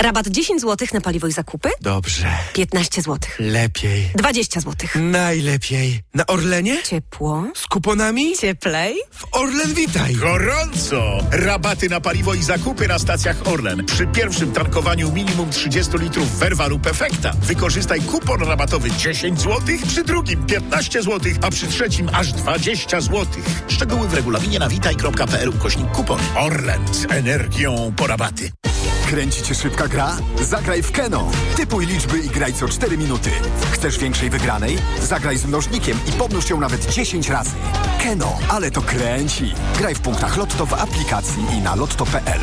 Rabat 10 zł na paliwo i zakupy? Dobrze. 15 zł. Lepiej. 20 zł. Najlepiej. Na Orlenie? Ciepło. Z kuponami? Cieplej. W Orlen Witaj. Gorąco! Rabaty na paliwo i zakupy na stacjach Orlen. Przy pierwszym tankowaniu minimum 30 litrów Verva lub Efekta wykorzystaj kupon rabatowy 10 zł, przy drugim 15 zł, a przy trzecim aż 20 zł. Szczegóły w regulaminie na witaj.pl/kupon. Orlen z energią po rabaty. Kręci cię szybka gra? Zagraj w Keno. Typuj liczby i graj co 4 minuty. Chcesz większej wygranej? Zagraj z mnożnikiem i pomnóż ją nawet 10 razy. Keno, ale to kręci. Graj w punktach Lotto w aplikacji i na lotto.pl.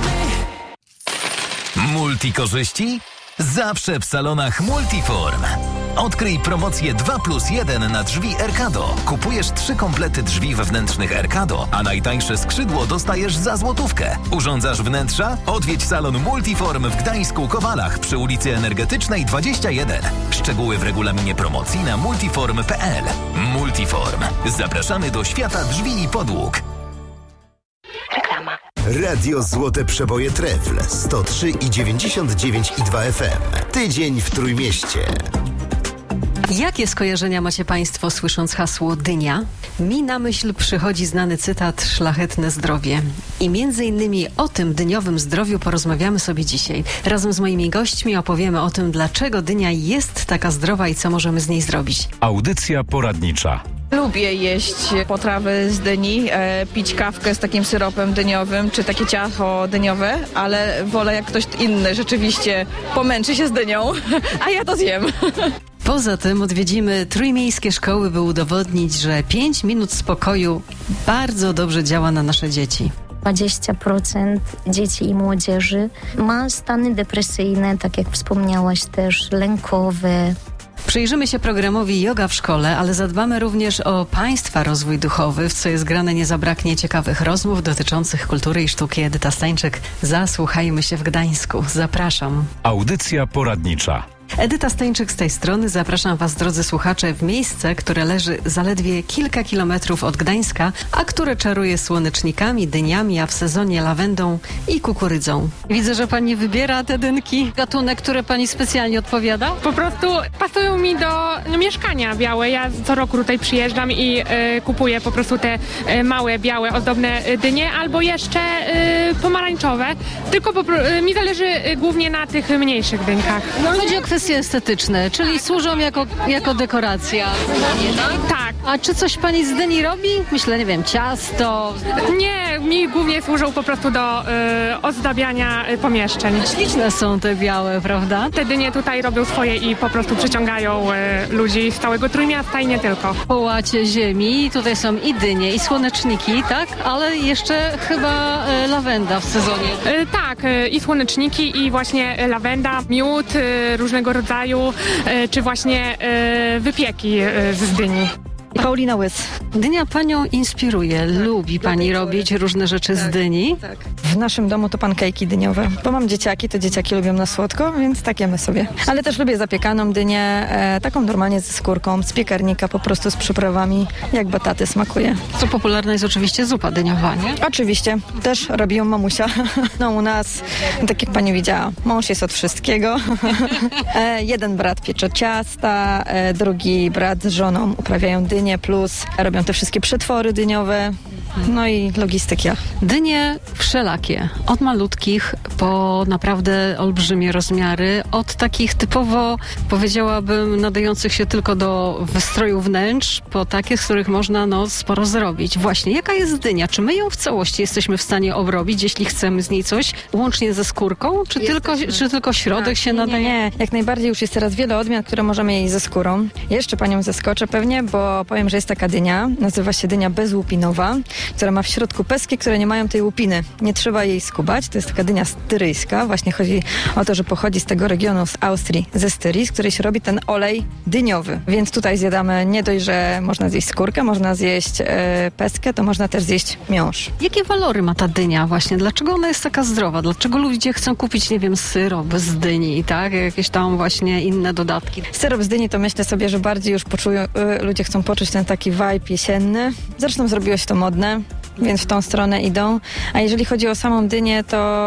Multikorzyści? Zawsze w salonach Multiform. Odkryj promocję 2+1 na drzwi Erkado. Kupujesz 3 komplety drzwi wewnętrznych Erkado, a najtańsze skrzydło dostajesz za złotówkę. Urządzasz wnętrza? Odwiedź salon Multiform w Gdańsku-Kowalach przy ulicy Energetycznej 21. Szczegóły w regulaminie promocji na multiform.pl. Multiform. Zapraszamy do świata drzwi i podłóg. Reklama. Radio Złote Przeboje Trefl 103,99,2 FM. Tydzień w Trójmieście. Jakie skojarzenia macie Państwo, słysząc hasło dynia? Mi na myśl przychodzi znany cytat Szlachetne zdrowie. I między innymi o tym dyniowym zdrowiu porozmawiamy sobie dzisiaj. Razem z moimi gośćmi opowiemy o tym, dlaczego dynia jest taka zdrowa i co możemy z niej zrobić. Audycja poradnicza. Lubię jeść potrawy z dyni, pić kawkę z takim syropem dyniowym, czy takie ciasto dyniowe, ale wolę jak ktoś inny rzeczywiście pomęczy się z dynią, a ja to zjem. Poza tym odwiedzimy trójmiejskie szkoły, by udowodnić, że 5 minut spokoju bardzo dobrze działa na nasze dzieci. 20% dzieci i młodzieży ma stany depresyjne, tak jak wspomniałaś też, lękowe. Przyjrzymy się programowi Yoga w szkole, ale zadbamy również o Państwa rozwój duchowy, w co jest grane nie zabraknie ciekawych rozmów dotyczących kultury i sztuki. Edyta Stańczyk, zasłuchajmy się w Gdańsku. Zapraszam. Audycja poradnicza. Edyta Stańczyk z tej strony. Zapraszam Was, drodzy słuchacze, w miejsce, które leży zaledwie kilka kilometrów od Gdańska, a które czaruje słonecznikami, dyniami, a w sezonie lawendą i kukurydzą. Widzę, że Pani wybiera te dynki. Gatunek, który Pani specjalnie odpowiada? Po prostu pasują mi do mieszkania białe. Ja co roku tutaj przyjeżdżam i kupuję po prostu te małe, białe, ozdobne dynie, albo jeszcze pomarańczowe. Tylko mi zależy głównie na tych mniejszych dynkach. Chodzi o kwestie estetyczne, czyli służą jako dekoracja. Tak. A czy coś Pani z dyni robi? Myślę, nie wiem, ciasto? Nie, mi głównie służą po prostu do ozdabiania pomieszczeń. Śliczne są te białe, prawda? Te dynie tutaj robią swoje i po prostu przyciągają ludzi z całego Trójmiasta i nie tylko. Po łacie ziemi, tutaj są i dynie, i słoneczniki, tak? Ale jeszcze chyba lawenda w sezonie. Tak, i słoneczniki, i właśnie lawenda, miód różnego rodzaju, czy właśnie wypieki z dyni. Paulina Łys. Dynia Panią inspiruje. Lubi Pani robić różne rzeczy z dyni? Tak. W naszym domu to pankejki dyniowe. Bo mam dzieciaki, to dzieciaki lubią na słodko, więc tak jemy sobie. Ale też lubię zapiekaną dynię, taką normalnie ze skórką, z piekarnika, po prostu z przyprawami, jak bataty smakuje. Co popularna jest oczywiście zupa dyniowa, nie? Oczywiście. Też robi ją mamusia. No u nas, tak jak Pani widziała, mąż jest od wszystkiego. Jeden brat piecze ciasta, drugi brat z żoną uprawiają dynię, plus robią te wszystkie przetwory dyniowe, no i logistyka. Dynie wszelakie, od malutkich po naprawdę olbrzymie rozmiary, od takich typowo, powiedziałabym, nadających się tylko do wystroju wnętrz, po takie, z których można sporo zrobić. Właśnie, jaka jest dynia? Czy my ją w całości jesteśmy w stanie obrobić, jeśli chcemy z niej coś, łącznie ze skórką? Czy tylko środek się nadaje? Nie, jak najbardziej już jest teraz wiele odmian, które możemy jeść ze skórą. Jeszcze Panią zaskoczę pewnie, bo powiem, że jest taka dynia, nazywa się dynia bezłupinowa, która ma w środku pestki, które nie mają tej łupiny. Nie trzeba jej skubać, to jest taka dynia styryjska. Właśnie chodzi o to, że pochodzi z tego regionu, z Austrii, ze Styrii, z której się robi ten olej dyniowy. Więc tutaj zjadamy nie dość, że można zjeść skórkę, można zjeść pestkę, to można też zjeść miąższ. Jakie walory ma ta dynia właśnie? Dlaczego ona jest taka zdrowa? Dlaczego ludzie chcą kupić, nie wiem, syrop z dyni, tak? Jakieś tam właśnie inne dodatki. Syrop z dyni to myślę sobie, że bardziej już ludzie chcą poczuć ten taki vibe jesienny. Zresztą zrobiło się to modne. więc w tą stronę idą. A jeżeli chodzi o samą dynię,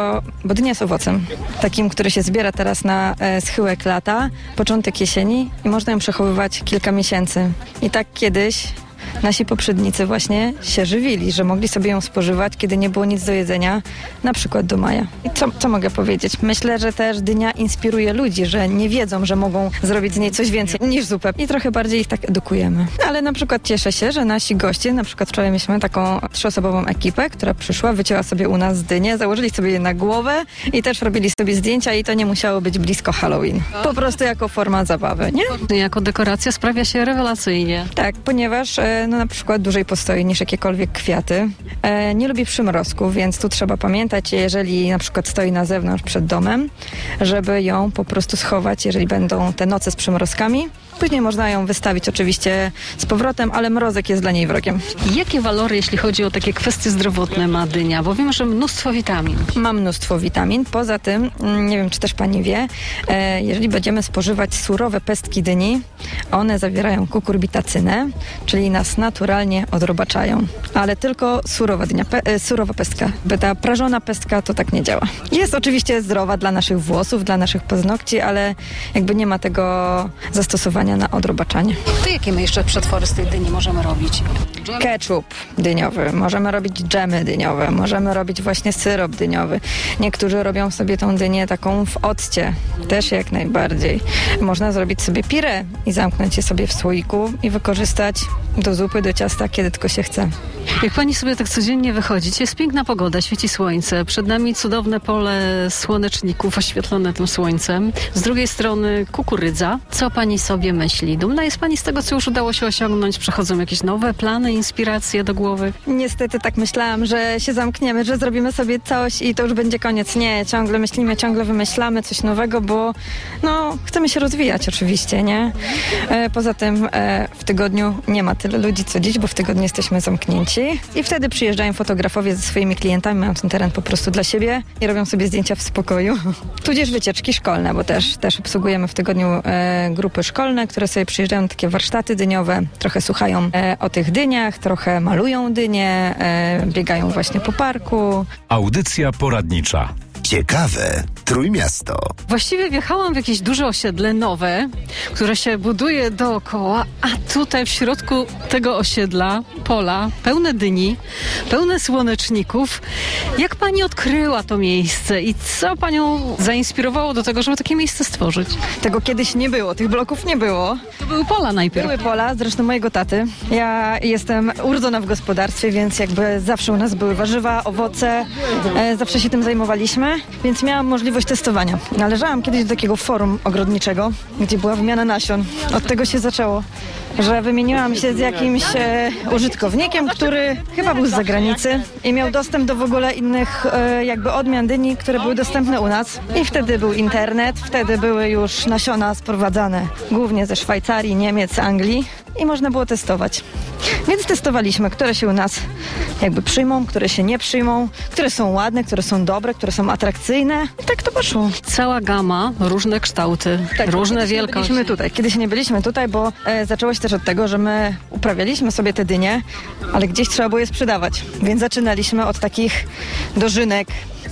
bo dynia jest owocem, takim, który się zbiera teraz na schyłek lata, początek jesieni i można ją przechowywać kilka miesięcy. I tak kiedyś nasi poprzednicy właśnie się żywili, że mogli sobie ją spożywać, kiedy nie było nic do jedzenia, na przykład do maja. I co mogę powiedzieć? Myślę, że też dynia inspiruje ludzi, że nie wiedzą, że mogą zrobić z niej coś więcej niż zupę i trochę bardziej ich tak edukujemy. Ale na przykład cieszę się, że nasi goście, na przykład wczoraj mieliśmy taką 3-osobową ekipę, która przyszła, wycięła sobie u nas dynię, założyli sobie je na głowę i też robili sobie zdjęcia i to nie musiało być blisko Halloween. Po prostu jako forma zabawy, nie? Jako dekoracja sprawia się rewelacyjnie. Tak, ponieważ na przykład dłużej postoi niż jakiekolwiek kwiaty. Nie lubi przymrozków, więc tu trzeba pamiętać, jeżeli na przykład stoi na zewnątrz przed domem, żeby ją po prostu schować, jeżeli będą te noce z przymrozkami. Później można ją wystawić oczywiście z powrotem, ale mrozek jest dla niej wrogiem. Jakie walory, jeśli chodzi o takie kwestie zdrowotne, ma dynia? Bo wiem, że mnóstwo witamin. Ma mnóstwo witamin. Poza tym, nie wiem, czy też pani wie, jeżeli będziemy spożywać surowe pestki dyni, one zawierają kukurbitacynę, czyli nas naturalnie odrobaczają. Ale tylko surowa dynia, surowa pestka. By ta prażona pestka to tak nie działa. Jest oczywiście zdrowa dla naszych włosów, dla naszych paznokci, ale jakby nie ma tego zastosowania na odrobaczanie. To jakie my jeszcze przetwory z tej dyni możemy robić? Ketchup dyniowy, możemy robić dżemy dyniowe, możemy robić właśnie syrop dyniowy. Niektórzy robią sobie tą dynię taką w occie, też jak najbardziej. Można zrobić sobie pire i zamknąć je sobie w słoiku i wykorzystać do zupy, do ciasta, kiedy tylko się chce. Jak pani sobie tak codziennie wychodzić, jest piękna pogoda, świeci słońce, przed nami cudowne pole słoneczników oświetlone tym słońcem, z drugiej strony kukurydza. Co pani sobie myśli? Dumna jest pani z tego, co już udało się osiągnąć? Przychodzą jakieś nowe plany, inspiracje do głowy? Niestety tak myślałam, że się zamkniemy, że zrobimy sobie coś i to już będzie koniec. Nie, ciągle myślimy, ciągle wymyślamy coś nowego, bo chcemy się rozwijać oczywiście, nie? Poza tym w tygodniu nie ma tyle ludzi co dziś, bo w tygodniu jesteśmy zamknięci i wtedy przyjeżdżają fotografowie ze swoimi klientami, mają ten teren po prostu dla siebie i robią sobie zdjęcia w spokoju. Tudzież wycieczki szkolne, bo też obsługujemy w tygodniu grupy szkolne, które sobie przyjeżdżają na takie warsztaty dyniowe, trochę słuchają o tych dyniach, trochę malują dynie, biegają właśnie po parku. Audycja poradnicza. Ciekawe Trójmiasto. Właściwie wjechałam w jakieś duże osiedle nowe, które się buduje dookoła, a tutaj w środku tego osiedla pola pełne dyni, pełne słoneczników. Jak pani odkryła to miejsce i co panią zainspirowało do tego, żeby takie miejsce stworzyć? Tego kiedyś nie było, tych bloków nie było. To były pola najpierw. Były pola, zresztą mojego taty. Ja jestem urodzona w gospodarstwie, więc jakby zawsze u nas były warzywa, owoce, zawsze się tym zajmowaliśmy, więc miałam możliwość testowania. Należałam kiedyś do takiego forum ogrodniczego, gdzie była wymiana nasion. Od tego się zaczęło, że wymieniłam się z jakimś użytkownikiem, który chyba był z zagranicy i miał dostęp do w ogóle innych jakby odmian dyni, które były dostępne u nas. I wtedy był internet, wtedy były już nasiona sprowadzane głównie ze Szwajcarii, Niemiec, Anglii i można było testować. Więc testowaliśmy, które się u nas jakby przyjmą, które się nie przyjmą, które są ładne, które są dobre, które są atrakcyjne. I tak to poszło. Cała gama, różne kształty, różne wielkości. Kiedyś nie byliśmy tutaj, bo zaczęło się też od tego, że my uprawialiśmy sobie te dynie, ale gdzieś trzeba było je sprzedawać. Więc zaczynaliśmy od takich dożynek,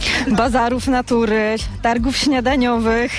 bazarów natury, targów śniadaniowych,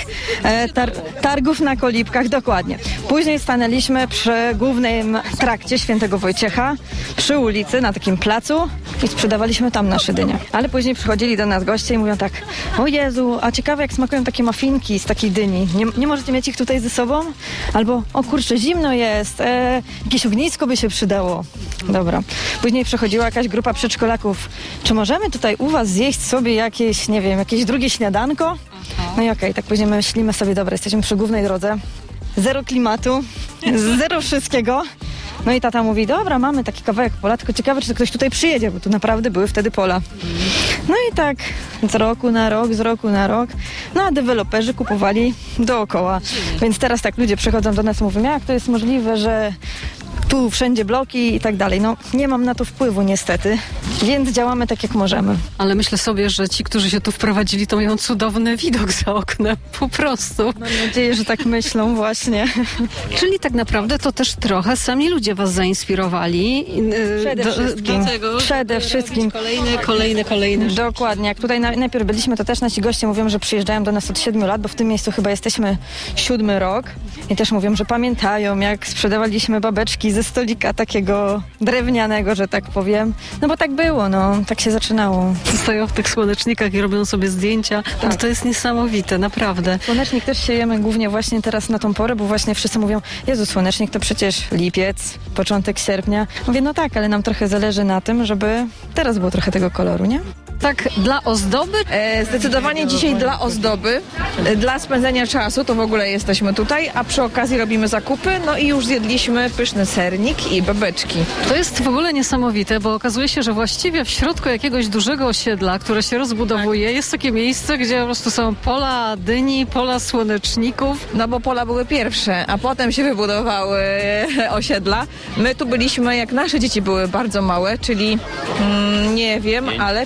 targów na kolibkach, dokładnie. Później stanęliśmy przy głównym trakcie Świętego Wojciecha, przy ulicy, na takim placu i sprzedawaliśmy tam nasze dynie. Ale później przychodzili do nas goście i mówią tak: o Jezu, a ciekawe jak smakują takie muffinki z takiej dyni. Nie możecie mieć ich tutaj ze sobą? Albo o kurczę, zimno jest, jakieś ognisko by się przydało. Dobra. Później przychodziła jakaś grupa przedszkolaków. Czy możemy tutaj u was zjeść sobie jakieś, nie wiem, jakieś drugie śniadanko? No i okej, tak później myślimy sobie, dobra, jesteśmy przy głównej drodze, zero klimatu, zero wszystkiego. No i tata mówi, dobra, mamy taki kawałek pola, tylko ciekawe, czy to ktoś tutaj przyjedzie, bo tu naprawdę były wtedy pola. No i tak z roku na rok, no a deweloperzy kupowali dookoła. Więc teraz tak ludzie przychodzą do nas i mówią, jak to jest możliwe, że tu wszędzie bloki i tak dalej. No nie mam na to wpływu niestety, więc działamy tak jak możemy. Ale myślę sobie, że ci, którzy się tu wprowadzili, to mają cudowny widok za oknem, po prostu. Mam nadzieję, że tak myślą właśnie. Czyli tak naprawdę to też trochę sami ludzie was zainspirowali. Przede wszystkim. Kolejne. Dokładnie. Jak tutaj najpierw byliśmy, to też nasi goście mówią, że przyjeżdżają do nas od 7 lat, bo w tym miejscu chyba jesteśmy 7 rok. I też mówią, że pamiętają, jak sprzedawaliśmy babeczki ze stolika takiego drewnianego, że tak powiem. No bo tak było, no. Tak się zaczynało. Stoją w tych słonecznikach i robią sobie zdjęcia. Tak. To jest niesamowite, naprawdę. Słonecznik też siejemy głównie właśnie teraz na tą porę, bo właśnie wszyscy mówią, Jezu, słonecznik to przecież lipiec, początek sierpnia. Mówię, no tak, ale nam trochę zależy na tym, żeby teraz było trochę tego koloru, nie? Tak, dla ozdoby? Zdecydowanie dzisiaj dla ozdoby, dla spędzenia czasu, to w ogóle jesteśmy tutaj, a przy okazji robimy zakupy, no i już zjedliśmy pyszny sernik i babeczki. To jest w ogóle niesamowite, bo okazuje się, że właściwie w środku jakiegoś dużego osiedla, które się rozbudowuje, jest takie miejsce, gdzie po prostu są pola dyni, pola słoneczników. No bo pola były pierwsze, a potem się wybudowały osiedla. My tu byliśmy, jak nasze dzieci były bardzo małe, czyli nie wiem, ale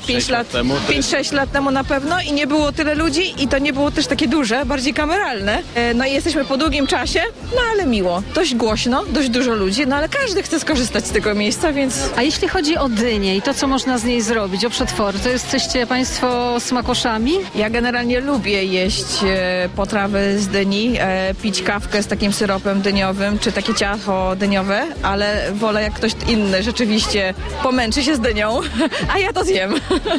5-6 lat temu na pewno i nie było tyle ludzi i to nie było też takie duże, bardziej kameralne. No i jesteśmy po długim czasie, no ale miło. Dość głośno, dość dużo ludzi, no ale każdy chce skorzystać z tego miejsca, więc... A jeśli chodzi o dynię i to, co można z niej zrobić, o przetwory, to jesteście państwo smakoszami? Ja generalnie lubię jeść potrawy z dyni, pić kawkę z takim syropem dyniowym, czy takie ciasto dyniowe, ale wolę jak ktoś inny rzeczywiście pomęczy się z dynią, a ja to zjem.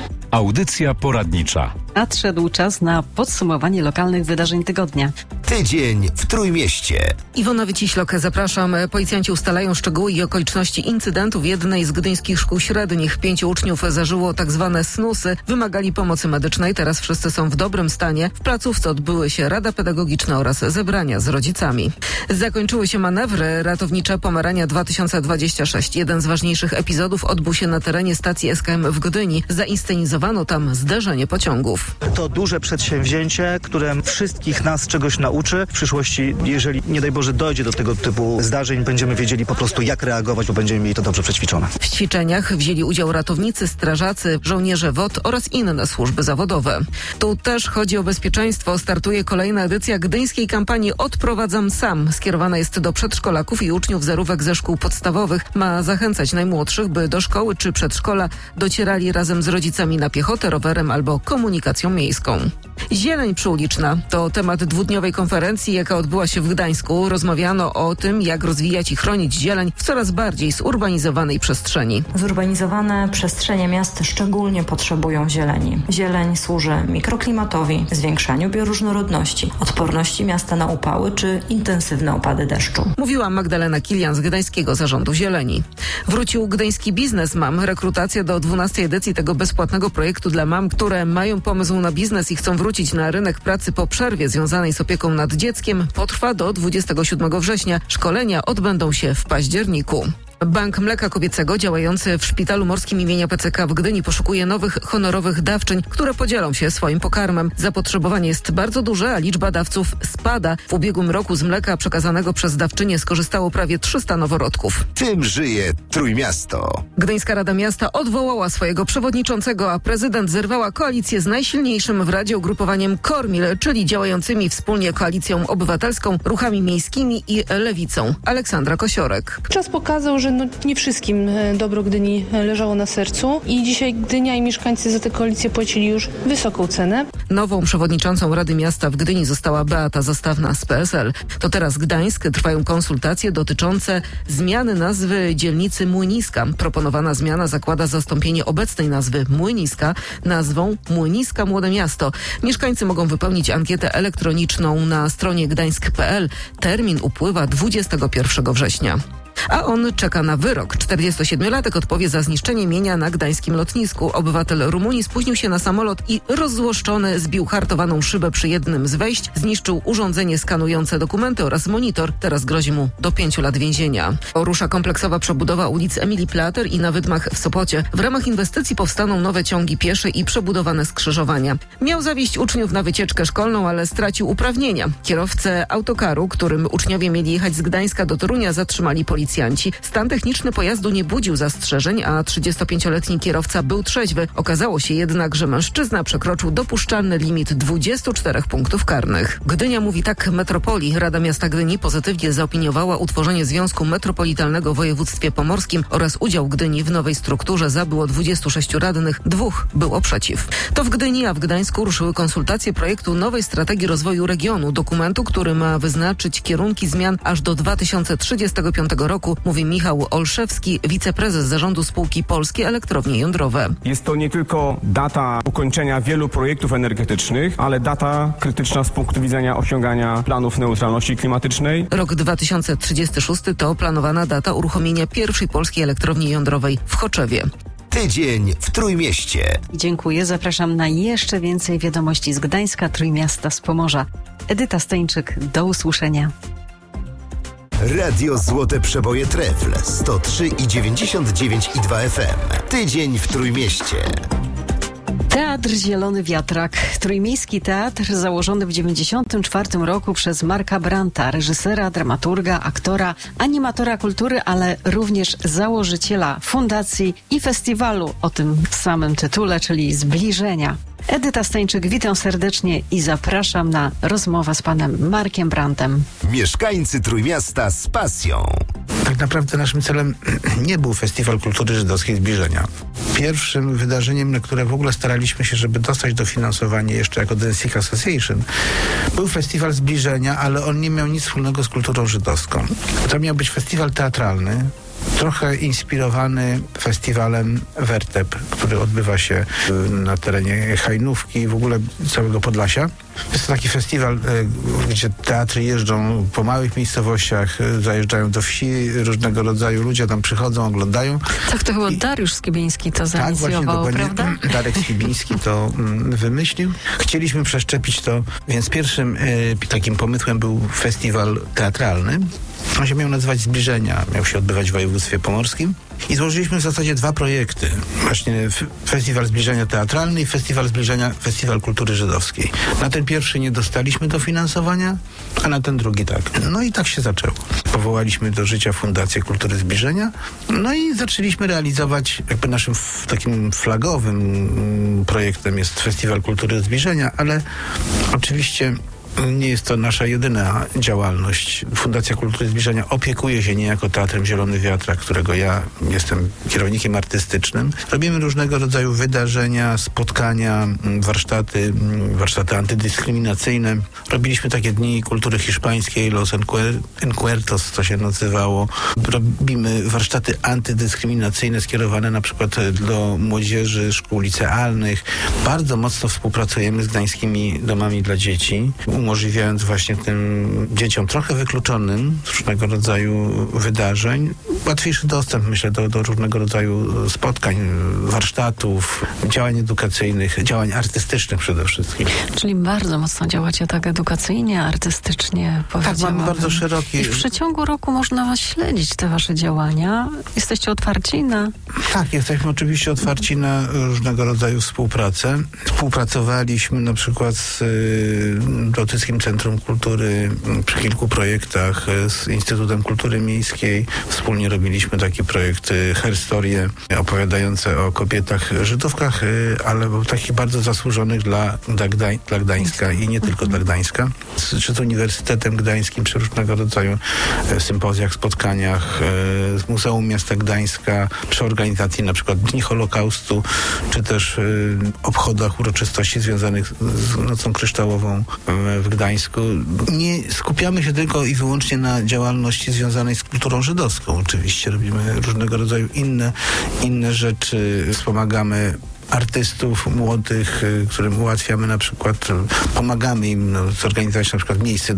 Audycja poradnicza. Nadszedł czas na podsumowanie lokalnych wydarzeń tygodnia. Tydzień w Trójmieście. Iwona Wyciślok, zapraszam. Policjanci ustalają szczegóły i okoliczności incydentu w jednej z gdyńskich szkół średnich. 5 uczniów zażyło tak zwane snusy, wymagali pomocy medycznej. Teraz wszyscy są w dobrym stanie. W placówce odbyły się rada pedagogiczna oraz zebrania z rodzicami. Zakończyły się manewry ratownicze Pomerania 2026. Jeden z ważniejszych epizodów odbył się na terenie stacji SKM w Gdyni. Zainscenizowano tam zderzenie pociągów. To duże przedsięwzięcie, które wszystkich nas czegoś nauczy. W przyszłości, jeżeli nie daj Boże dojdzie do tego typu zdarzeń, będziemy wiedzieli po prostu jak reagować, bo będziemy mieli to dobrze przećwiczone. W ćwiczeniach wzięli udział ratownicy, strażacy, żołnierze WOT oraz inne służby zawodowe. Tu też chodzi o bezpieczeństwo. Startuje kolejna edycja gdyńskiej kampanii Odprowadzam sam. Skierowana jest do przedszkolaków i uczniów zerówek ze szkół podstawowych. Ma zachęcać najmłodszych, by do szkoły czy przedszkola docierali razem z rodzicami na piechotę, rowerem albo komunikacją miejską. Zieleń przyuliczna to temat dwudniowej konferencji, jaka odbyła się w Gdańsku. Rozmawiano o tym, jak rozwijać i chronić zieleń w coraz bardziej zurbanizowanej przestrzeni. Zurbanizowane przestrzenie miast szczególnie potrzebują zieleni. Zieleń służy mikroklimatowi, zwiększaniu bioróżnorodności, odporności miasta na upały czy intensywne opady deszczu. Mówiła Magdalena Kilian z Gdańskiego Zarządu Zieleni. Wrócił gdyński biznes mam. Rekrutacja do 12. edycji tego bezpłatnego projektu dla mam, które mają pomysł na biznes i chcą wrócić na rynek pracy po przerwie związanej z opieką nad dzieckiem, potrwa do 27 września. Szkolenia odbędą się w październiku. Bank Mleka Kobiecego działający w Szpitalu Morskim imienia PCK w Gdyni poszukuje nowych, honorowych dawczyń, które podzielą się swoim pokarmem. Zapotrzebowanie jest bardzo duże, a liczba dawców spada. W ubiegłym roku z mleka przekazanego przez dawczynię skorzystało prawie 300 noworodków. Tym żyje Trójmiasto. Gdyńska Rada Miasta odwołała swojego przewodniczącego, a prezydent zerwała koalicję z najsilniejszym w Radzie ugrupowaniem Kormil, czyli działającymi wspólnie Koalicją Obywatelską, Ruchami Miejskimi i Lewicą. Aleksandra Kosiorek. Czas pokazał, że nie wszystkim dobro Gdyni leżało na sercu i dzisiaj Gdynia i mieszkańcy za tę koalicję płacili już wysoką cenę. Nową przewodniczącą Rady Miasta w Gdyni została Beata Zastawna z PSL. To teraz Gdańsk. Trwają konsultacje dotyczące zmiany nazwy dzielnicy Młyniska. Proponowana zmiana zakłada zastąpienie obecnej nazwy Młyniska nazwą Młyniska Młode Miasto. Mieszkańcy mogą wypełnić ankietę elektroniczną na stronie gdańsk.pl. Termin upływa 21 września. A on czeka na wyrok. 47-latek odpowie za zniszczenie mienia na gdańskim lotnisku. Obywatel Rumunii spóźnił się na samolot i rozzłoszczony zbił hartowaną szybę przy jednym z wejść. Zniszczył urządzenie skanujące dokumenty oraz monitor. Teraz grozi mu do 5 lat więzienia. Rusza kompleksowa przebudowa ulic Emilii Plater i na Wydmach w Sopocie. W ramach inwestycji powstaną nowe ciągi piesze i przebudowane skrzyżowania. Miał zawieźć uczniów na wycieczkę szkolną, ale stracił uprawnienia. Kierowcę autokaru, którym uczniowie mieli jechać z Gdańska do Torunia, zatrzymali policjanci. policjanci. Stan techniczny pojazdu nie budził zastrzeżeń, a 35-letni kierowca był trzeźwy. Okazało się jednak, że mężczyzna przekroczył dopuszczalny limit 24 punktów karnych. Gdynia mówi tak metropolii. Rada Miasta Gdyni pozytywnie zaopiniowała utworzenie Związku Metropolitalnego w województwie pomorskim oraz udział Gdyni w nowej strukturze. Za było 26 radnych, 2 było przeciw. To w Gdyni, a w Gdańsku ruszyły konsultacje projektu nowej strategii rozwoju regionu, dokumentu, który ma wyznaczyć kierunki zmian aż do 2035 roku, mówi Michał Olszewski, wiceprezes zarządu spółki Polskie Elektrownie Jądrowe. Jest to nie tylko data ukończenia wielu projektów energetycznych, ale data krytyczna z punktu widzenia osiągania planów neutralności klimatycznej. Rok 2036 to planowana data uruchomienia pierwszej polskiej elektrowni jądrowej w Choczewie. Tydzień w Trójmieście. Dziękuję. Zapraszam na jeszcze więcej wiadomości z Gdańska, Trójmiasta, z Pomorza. Edyta Steńczyk, do usłyszenia. Radio Złote Przeboje Trefl 103,99,2 FM. Tydzień w Trójmieście. Teatr Zielony Wiatrak. Trójmiejski teatr założony w 1994 roku przez Marka Branta, reżysera, dramaturga, aktora, animatora kultury, ale również założyciela fundacji i festiwalu o tym samym tytule, czyli Zbliżenia. Edyta Steńczyk, witam serdecznie i zapraszam na rozmowę z panem Markiem Brantem. Mieszkańcy Trójmiasta z pasją. Tak naprawdę naszym celem nie był Festiwal Kultury Żydowskiej Zbliżenia. Pierwszym wydarzeniem, na które w ogóle staraliśmy się, żeby dostać dofinansowanie jeszcze jako Densik Association, był Festiwal Zbliżenia, ale on nie miał nic wspólnego z kulturą żydowską. To miał być festiwal teatralny, trochę inspirowany festiwalem Wertep, który odbywa się na terenie Hajnówki i w ogóle całego Podlasia. Jest to taki festiwal, gdzie teatry jeżdżą po małych miejscowościach, zajeżdżają do wsi, różnego rodzaju ludzie tam przychodzą, oglądają. Tak, to chyba Dariusz Skibiński to zainicjował, tak, prawda? Darek Skibiński to wymyślił. Chcieliśmy przeszczepić to, więc pierwszym takim pomysłem był festiwal teatralny. On się miał nazywać Zbliżenia, miał się odbywać w województwie pomorskim i złożyliśmy w zasadzie 2 projekty. Właśnie Festiwal Zbliżenia Teatralny i Festiwal Zbliżenia, Festiwal Kultury Żydowskiej. Na ten pierwszy nie dostaliśmy dofinansowania, a na ten drugi tak. No i tak się zaczęło. Powołaliśmy do życia Fundację Kultury Zbliżenia, no i zaczęliśmy realizować, jakby naszym takim flagowym projektem jest Festiwal Kultury Zbliżenia, ale oczywiście nie jest to nasza jedyna działalność. Fundacja Kultury Zbliżenia opiekuje się niejako Teatrem Zielony Wiatrak, którego ja jestem kierownikiem artystycznym. Robimy różnego rodzaju wydarzenia, spotkania, warsztaty antydyskryminacyjne. Robiliśmy takie dni kultury hiszpańskiej, Los Encuentros to się nazywało. Robimy warsztaty antydyskryminacyjne skierowane na przykład do młodzieży, szkół licealnych. Bardzo mocno współpracujemy z gdańskimi domami dla dzieci, umożliwiając właśnie tym dzieciom trochę wykluczonym z różnego rodzaju wydarzeń łatwiejszy dostęp, myślę, do różnego rodzaju spotkań, warsztatów, działań edukacyjnych, działań artystycznych przede wszystkim. Czyli bardzo mocno działacie tak edukacyjnie, artystycznie, powiedziałabym. Tak, mamy bardzo szeroki... I w przeciągu roku można śledzić te wasze działania. Jesteście otwarci na... Tak, jesteśmy oczywiście otwarci na różnego rodzaju współpracę. Współpracowaliśmy na przykład z Bałtyckim Centrum Kultury przy kilku projektach, z Instytutem Kultury Miejskiej. Wspólnie robiliśmy taki projekt Herstorie, opowiadające o kobietach Żydówkach, ale takich bardzo zasłużonych dla Gdańska i nie tylko dla Gdańska. Czy z Uniwersytetem Gdańskim, przy różnego rodzaju sympozjach, spotkaniach, z Muzeum Miasta Gdańska, przy organizacji na przykład Dni Holokaustu, czy też obchodach uroczystości związanych z Nocą Kryształową w Gdańsku. Nie skupiamy się tylko i wyłącznie na działalności związanej z kulturą żydowską. Oczywiście robimy różnego rodzaju inne rzeczy. Wspomagamy artystów młodych, którym ułatwiamy na przykład, pomagamy im zorganizować na przykład miejsce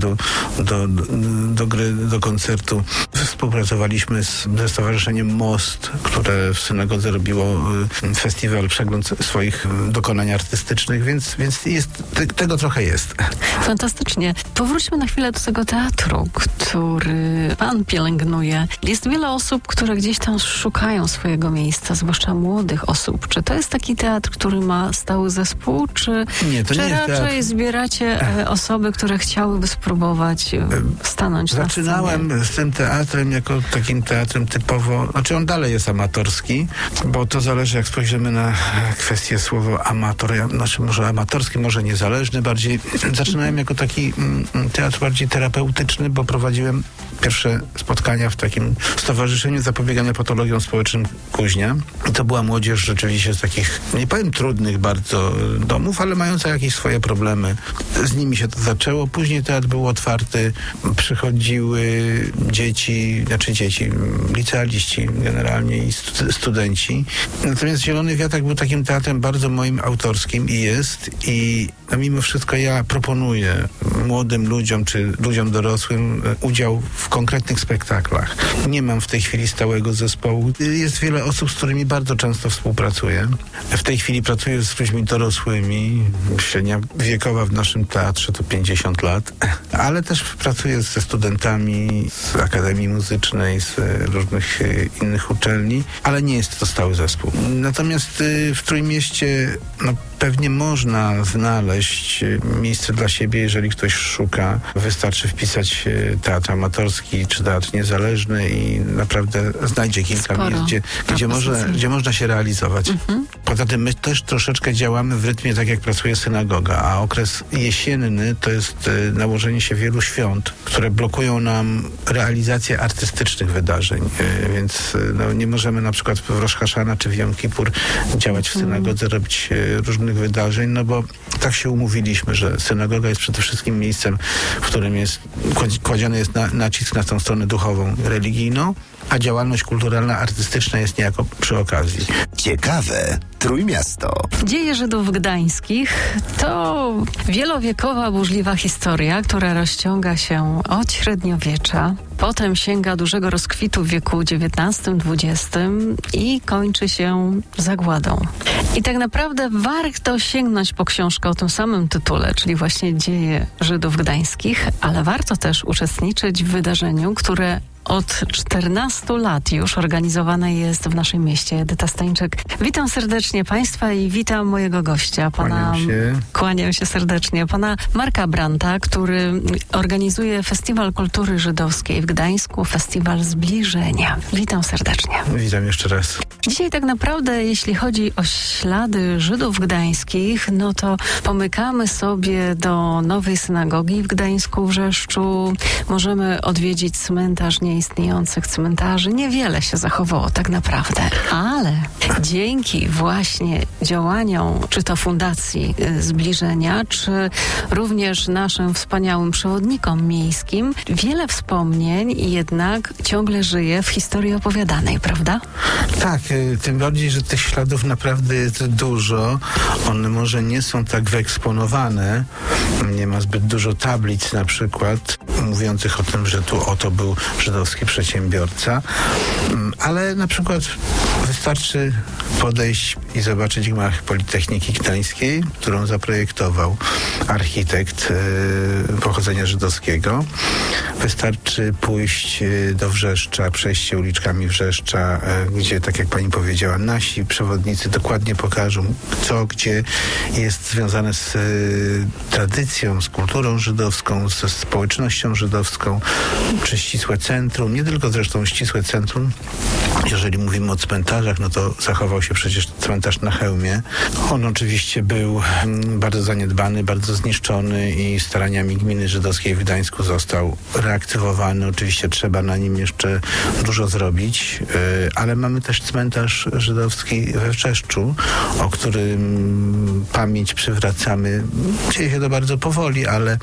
do gry, do koncertu. Współpracowaliśmy ze Stowarzyszeniem Most, które w synagodze robiło festiwal, przegląd swoich dokonań artystycznych, więc tego trochę jest. Fantastycznie. Powróćmy na chwilę do tego teatru, który pan pielęgnuje. Jest wiele osób, które gdzieś tam szukają swojego miejsca, zwłaszcza młodych osób. Czy to jest taki teatr, teatr, który ma stały zespół, czy, nie, to czy nie jest raczej teatr. zbieracie osoby, które chciałyby spróbować stanąć na scenie? Zaczynałem z tym teatrem jako takim teatrem typowo, znaczy on dalej jest amatorski, bo to zależy, jak spojrzymy na kwestię słowo amator, znaczy może amatorski, może niezależny bardziej. Zaczynałem jako taki teatr bardziej terapeutyczny, bo prowadziłem pierwsze spotkania w takim Stowarzyszeniu Zapobiegania Patologiom Społecznym Kuźnia. I to była młodzież rzeczywiście z takich, nie powiem trudnych bardzo domów, ale mająca jakieś swoje problemy. Z nimi się to zaczęło. Później teatr był otwarty, przychodziły dzieci, licealiści generalnie i studenci. Natomiast Zielony Wiatrak był takim teatrem bardzo moim autorskim i jest. I mimo wszystko ja proponuję młodym ludziom czy ludziom dorosłym udział w konkretnych spektaklach. Nie mam w tej chwili stałego zespołu. Jest wiele osób, z którymi bardzo często współpracuję. W tej chwili pracuję z ludźmi dorosłymi. Średnia wiekowa w naszym teatrze to 50 lat. Ale też pracuję ze studentami z Akademii Muzycznej, z różnych innych uczelni, ale nie jest to stały zespół. Natomiast w Trójmieście pewnie można znaleźć miejsce dla siebie, jeżeli ktoś szuka. Wystarczy wpisać teatr amatorski czy teatr niezależny i naprawdę znajdzie kilka miejsc, gdzie można się realizować. Poza tym my też troszeczkę działamy w rytmie tak, jak pracuje synagoga, a okres jesienny to jest nałożenie się wielu świąt, które blokują nam realizację artystycznych wydarzeń. Więc nie możemy na przykład w Rosh Hashana czy w Jom Kippur działać w synagodze, robić różnych wydarzeń, bo tak się umówiliśmy, że synagoga jest przede wszystkim miejscem, w którym kładziony jest nacisk na tą stronę duchową, religijną, a działalność kulturalna, artystyczna jest niejako przy okazji. Ciekawe Trójmiasto. Dzieje Żydów gdańskich to wielowiekowa, burzliwa historia, która rozciąga się od średniowiecza, potem sięga dużego rozkwitu w wieku XIX-XX i kończy się zagładą. I tak naprawdę warto sięgnąć po książkę o tym samym tytule, czyli właśnie Dzieje Żydów gdańskich, ale warto też uczestniczyć w wydarzeniu, które od 14 lat już organizowane jest w naszym mieście. Edyta Stańczyk. Witam serdecznie Państwa i witam mojego gościa. Kłaniam się serdecznie. Pana Marka Brandta, który organizuje Festiwal Kultury Żydowskiej w Gdańsku, Festiwal Zbliżenia. Witam serdecznie. Witam jeszcze raz. Dzisiaj tak naprawdę, jeśli chodzi o ślady Żydów gdańskich, to pomykamy sobie do nowej synagogi w Gdańsku, w Rzeszczu. Możemy odwiedzić cmentarz nieistniejących cmentarzy. Niewiele się zachowało tak naprawdę, ale dzięki właśnie działaniom, czy to Fundacji Zbliżenia, czy również naszym wspaniałym przewodnikom miejskim, wiele wspomnień jednak ciągle żyje w historii opowiadanej, prawda? Tak, tym bardziej, że tych śladów naprawdę jest dużo. One może nie są tak wyeksponowane. Nie ma zbyt dużo tablic na przykład mówiących o tym, że tu oto był żydowski przedsiębiorca, ale na przykład wystarczy podejść i zobaczyć gmach Politechniki Gdańskiej, którą zaprojektował architekt pochodzenia żydowskiego. Wystarczy pójść do Wrzeszcza, przejść się uliczkami Wrzeszcza, gdzie, tak jak pani powiedziała, nasi przewodnicy dokładnie pokażą, co gdzie jest związane z tradycją, z kulturą żydowską, ze społecznością żydowską, czy ścisłe centrum, nie tylko zresztą ścisłe centrum. Jeżeli mówimy o cmentarzach, to zachował się przecież cmentarz na Chełmie. On oczywiście był bardzo zaniedbany, bardzo zniszczony i staraniami gminy żydowskiej w Gdańsku został reaktywowany. Oczywiście trzeba na nim jeszcze dużo zrobić, ale mamy też cmentarz żydowski we Wrzeszczu, o którym pamięć przywracamy. Dzieje się to bardzo powoli, ale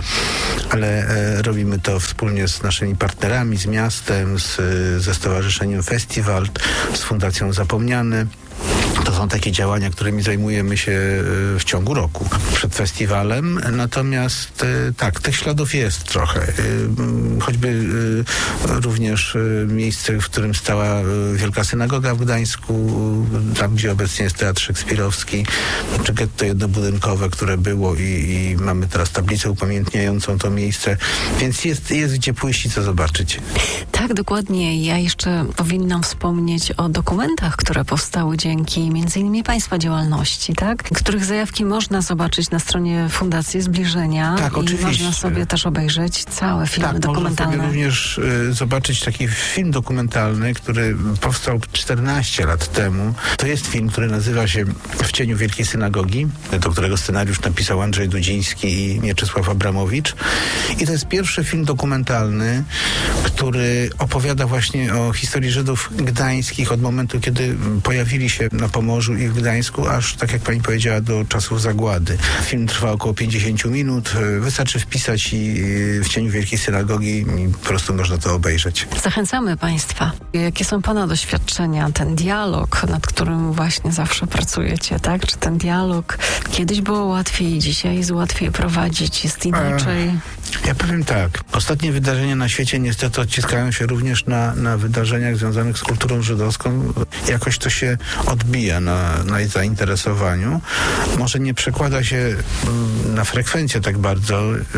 robimy to wspólnie z naszymi partnerami, z miastem, ze Stowarzyszeniem Festiwal, z Fundacją Zapomniane. To są takie działania, którymi zajmujemy się w ciągu roku przed festiwalem. Natomiast tak, tych śladów jest trochę. Choćby również miejsce, w którym stała Wielka Synagoga w Gdańsku, tam gdzie obecnie jest Teatr Szekspirowski, czy getto jednobudynkowe, które było i mamy teraz tablicę upamiętniającą to miejsce. Więc jest gdzie pójść i co zobaczyć. Tak, dokładnie. Ja jeszcze powinnam wspomnieć o dokumentach, które powstały dzięki między innymi Państwa działalności, tak? Których zajawki można zobaczyć na stronie Fundacji Zbliżenia. Tak, i oczywiście. można sobie też obejrzeć całe filmy dokumentalne. Można sobie również zobaczyć taki film dokumentalny, który powstał 14 lat temu. To jest film, który nazywa się W cieniu Wielkiej Synagogi, do którego scenariusz napisał Andrzej Dudziński i Mieczysław Abramowicz. I to jest pierwszy film dokumentalny, który opowiada właśnie o historii Żydów gdańskich od momentu, kiedy pojawili się na Pomorzu i w Gdańsku, aż, tak jak pani powiedziała, do czasów zagłady. Film trwa około 50 minut. Wystarczy wpisać i W cieniu Wielkiej Synagogi i po prostu można to obejrzeć. Zachęcamy Państwa. Jakie są Pana doświadczenia? Ten dialog, nad którym właśnie zawsze pracujecie, tak? Czy ten dialog kiedyś było łatwiej, dzisiaj jest łatwiej prowadzić, jest inaczej? Ja powiem tak. Ostatnie wydarzenia na świecie niestety odciskają się również na wydarzeniach związanych z kulturą żydowską. Jakoś to się odbija na zainteresowaniu. Może nie przekłada się na frekwencję tak bardzo,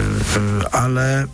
ale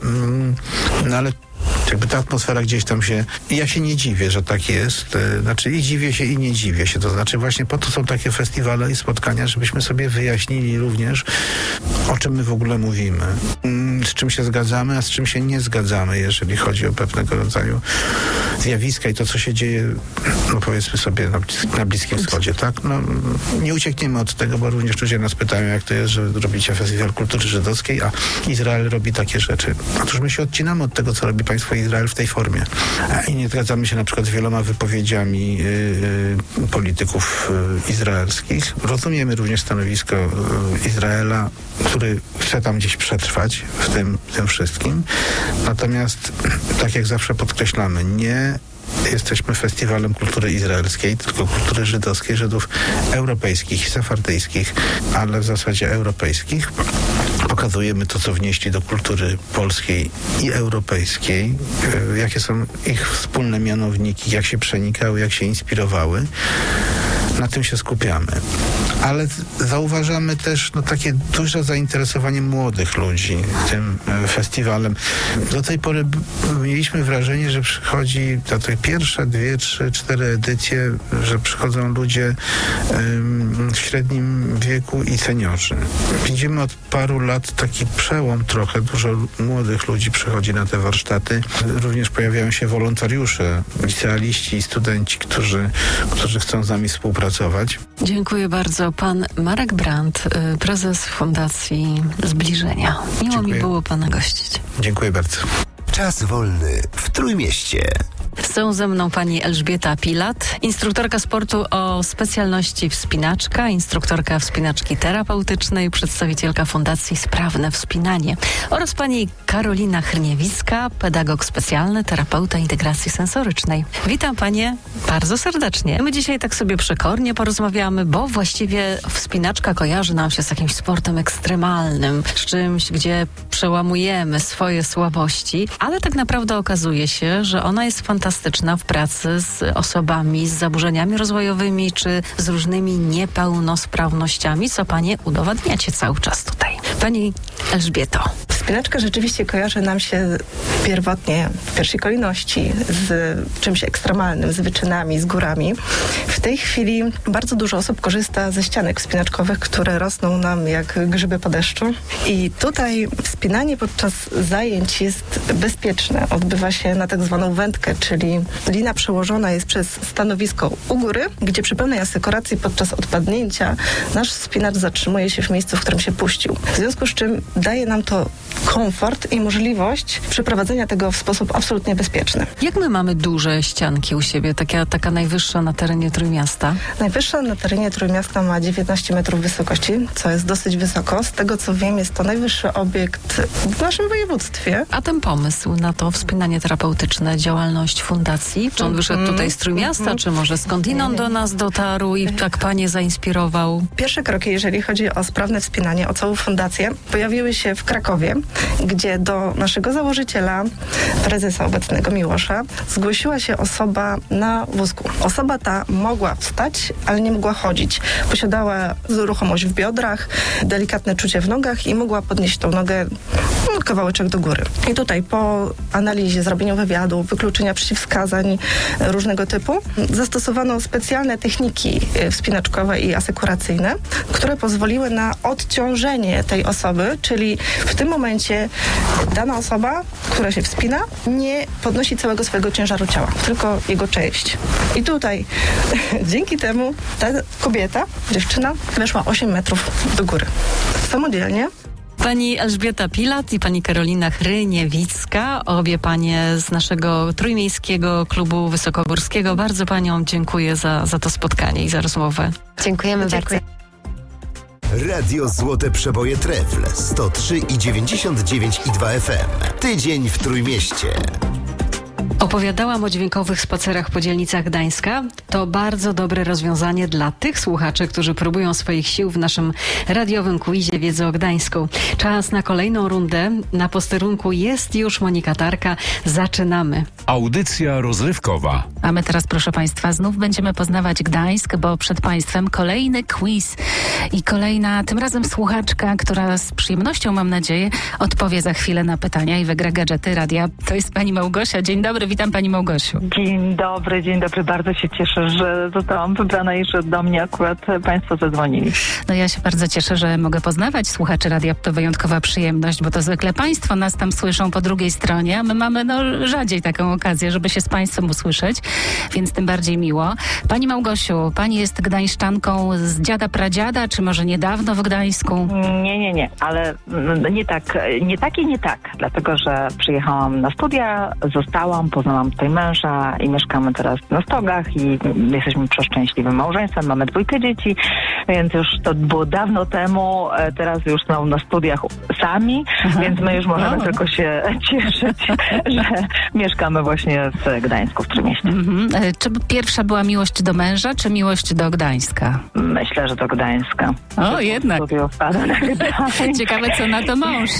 jakby ta atmosfera gdzieś tam się... Ja się nie dziwię, że tak jest. Znaczy i dziwię się, i nie dziwię się. To znaczy właśnie po to są takie festiwale i spotkania, żebyśmy sobie wyjaśnili również, o czym my w ogóle mówimy. Z czym się zgadzamy, a z czym się nie zgadzamy, jeżeli chodzi o pewnego rodzaju zjawiska i to, co się dzieje, no powiedzmy sobie, na Bliskim Wschodzie, tak? No, nie uciekniemy od tego, bo również ludzie nas pytają, jak to jest, że robicie Festiwal Kultury Żydowskiej, a Izrael robi takie rzeczy. Otóż my się odcinamy od tego, co robi państwo Izrael w tej formie. I nie zgadzamy się na przykład z wieloma wypowiedziami polityków izraelskich. Rozumiemy również stanowisko Izraela, który chce tam gdzieś przetrwać w tym wszystkim. Natomiast, tak jak zawsze podkreślamy, nie jesteśmy festiwalem kultury izraelskiej, tylko kultury żydowskiej, Żydów europejskich i sefardyjskich, ale w zasadzie europejskich. Pokazujemy to, co wnieśli do kultury polskiej i europejskiej, jakie są ich wspólne mianowniki, jak się przenikały, jak się inspirowały. Na tym się skupiamy. Ale zauważamy też takie duże zainteresowanie młodych ludzi tym festiwalem. Do tej pory mieliśmy wrażenie, że przychodzi na te pierwsze 2, 3, 4 edycje, że przychodzą ludzie w średnim wieku i seniorzy. Widzimy od paru lat taki przełom trochę. Dużo młodych ludzi przychodzi na te warsztaty. Również pojawiają się wolontariusze, licealiści i studenci, którzy chcą z nami współpracować. Dziękuję bardzo. Pan Marek Brandt, prezes Fundacji Zbliżenia. Miło mi było Pana gościć. Dziękuję bardzo. Czas wolny w Trójmieście. Są ze mną pani Elżbieta Pilat, instruktorka sportu o specjalności wspinaczka, instruktorka wspinaczki terapeutycznej, przedstawicielka Fundacji Sprawne Wspinanie oraz pani Karolina Hrniewicka, pedagog specjalny, terapeuta integracji sensorycznej. Witam panie bardzo serdecznie. My dzisiaj tak sobie przekornie porozmawiamy, bo właściwie wspinaczka kojarzy nam się z jakimś sportem ekstremalnym, z czymś, gdzie przełamujemy swoje słabości, ale tak naprawdę okazuje się, że ona jest fantastyczna w pracy z osobami z zaburzeniami rozwojowymi czy z różnymi niepełnosprawnościami, co panie udowadniacie cały czas tutaj. Pani Elżbieto. Wspinaczka rzeczywiście kojarzy nam się pierwotnie, w pierwszej kolejności z czymś ekstremalnym, z wyczynami, z górami. W tej chwili bardzo dużo osób korzysta ze ścianek wspinaczkowych, które rosną nam jak grzyby po deszczu. I tutaj wspinanie podczas zajęć jest bezpieczne. Odbywa się na tak zwaną wędkę, czyli lina przełożona jest przez stanowisko u góry, gdzie przy pełnej asekuracji podczas odpadnięcia nasz wspinacz zatrzymuje się w miejscu, w którym się puścił. W związku z czym daje nam to komfort i możliwość przeprowadzenia tego w sposób absolutnie bezpieczny. Jak my mamy duże ścianki u siebie? Taka najwyższa na terenie Trójmiasta? Najwyższa na terenie Trójmiasta ma 19 metrów wysokości, co jest dosyć wysoko. Z tego co wiem, jest to najwyższy obiekt w naszym województwie. A ten pomysł na to wspinanie terapeutyczne, działalność fundacji, czy on wyszedł tutaj z Trójmiasta, czy może skądinąd do nas dotarł i tak panie zainspirował? Pierwsze kroki, jeżeli chodzi o sprawne wspinanie, o całą fundację, pojawiły się w Krakowie, gdzie do naszego założyciela, prezesa obecnego Miłosza, zgłosiła się osoba na wózku. Osoba ta mogła wstać, ale nie mogła chodzić. Posiadała ruchomość w biodrach, delikatne czucie w nogach i mogła podnieść tą nogę kawałeczek do góry. I tutaj po analizie, zrobieniu wywiadu, wykluczenia przeciwwskazań różnego typu, zastosowano specjalne techniki wspinaczkowe i asekuracyjne, które pozwoliły na odciążenie tej osoby, czyli w tym momencie dana osoba, która się wspina, nie podnosi całego swojego ciężaru ciała, tylko jego część. I tutaj dzięki temu ta kobieta, dziewczyna, weszła 8 metrów do góry. Samodzielnie. Pani Elżbieta Pilat i pani Karolina Chryniewicka, obie panie z naszego Trójmiejskiego Klubu Wysokogórskiego. Bardzo paniom dziękuję za to spotkanie i za rozmowę. Dziękujemy bardzo. Radio Złote Przeboje Trefl 103,99,2 FM. Tydzień w Trójmieście. Opowiadałam o dźwiękowych spacerach po dzielnicach Gdańska. To bardzo dobre rozwiązanie dla tych słuchaczy, którzy próbują swoich sił w naszym radiowym quizie Wiedzy o Gdańsku. Czas na kolejną rundę. Na posterunku jest już Monika Tarka. Zaczynamy. Audycja rozrywkowa. A my teraz, proszę Państwa, znów będziemy poznawać Gdańsk, bo przed Państwem kolejny quiz i kolejna, tym razem słuchaczka, która z przyjemnością, mam nadzieję, odpowie za chwilę na pytania i wygra gadżety radia. To jest pani Małgosia. Dzień dobry, witam pani Małgosiu. Dzień dobry. Bardzo się cieszę, że zostałam wybrana i że do mnie akurat Państwo zadzwonili. No ja się bardzo cieszę, że mogę poznawać słuchaczy radia. To wyjątkowa przyjemność, bo to zwykle Państwo nas tam słyszą po drugiej stronie, a my mamy rzadziej taką okazję, żeby się z Państwem usłyszeć, więc tym bardziej miło. Pani Małgosiu, pani jest gdańszczanką z dziada pradziada, czy może niedawno w Gdańsku? Nie, ale nie tak, dlatego że przyjechałam na studia, zostałam, poznałam tutaj męża i mieszkamy teraz na Stogach i jesteśmy przeszczęśliwym małżeństwem, mamy 2 dzieci, więc już to było dawno temu, teraz już są na studiach sami, więc my już możemy tylko się cieszyć, że mieszkamy właśnie w Gdańsku, w Trójmieście. Czy pierwsza była miłość do męża, czy miłość do Gdańska? Myślę, że do Gdańska. O, jednak. Ciekawe, co na to mąż.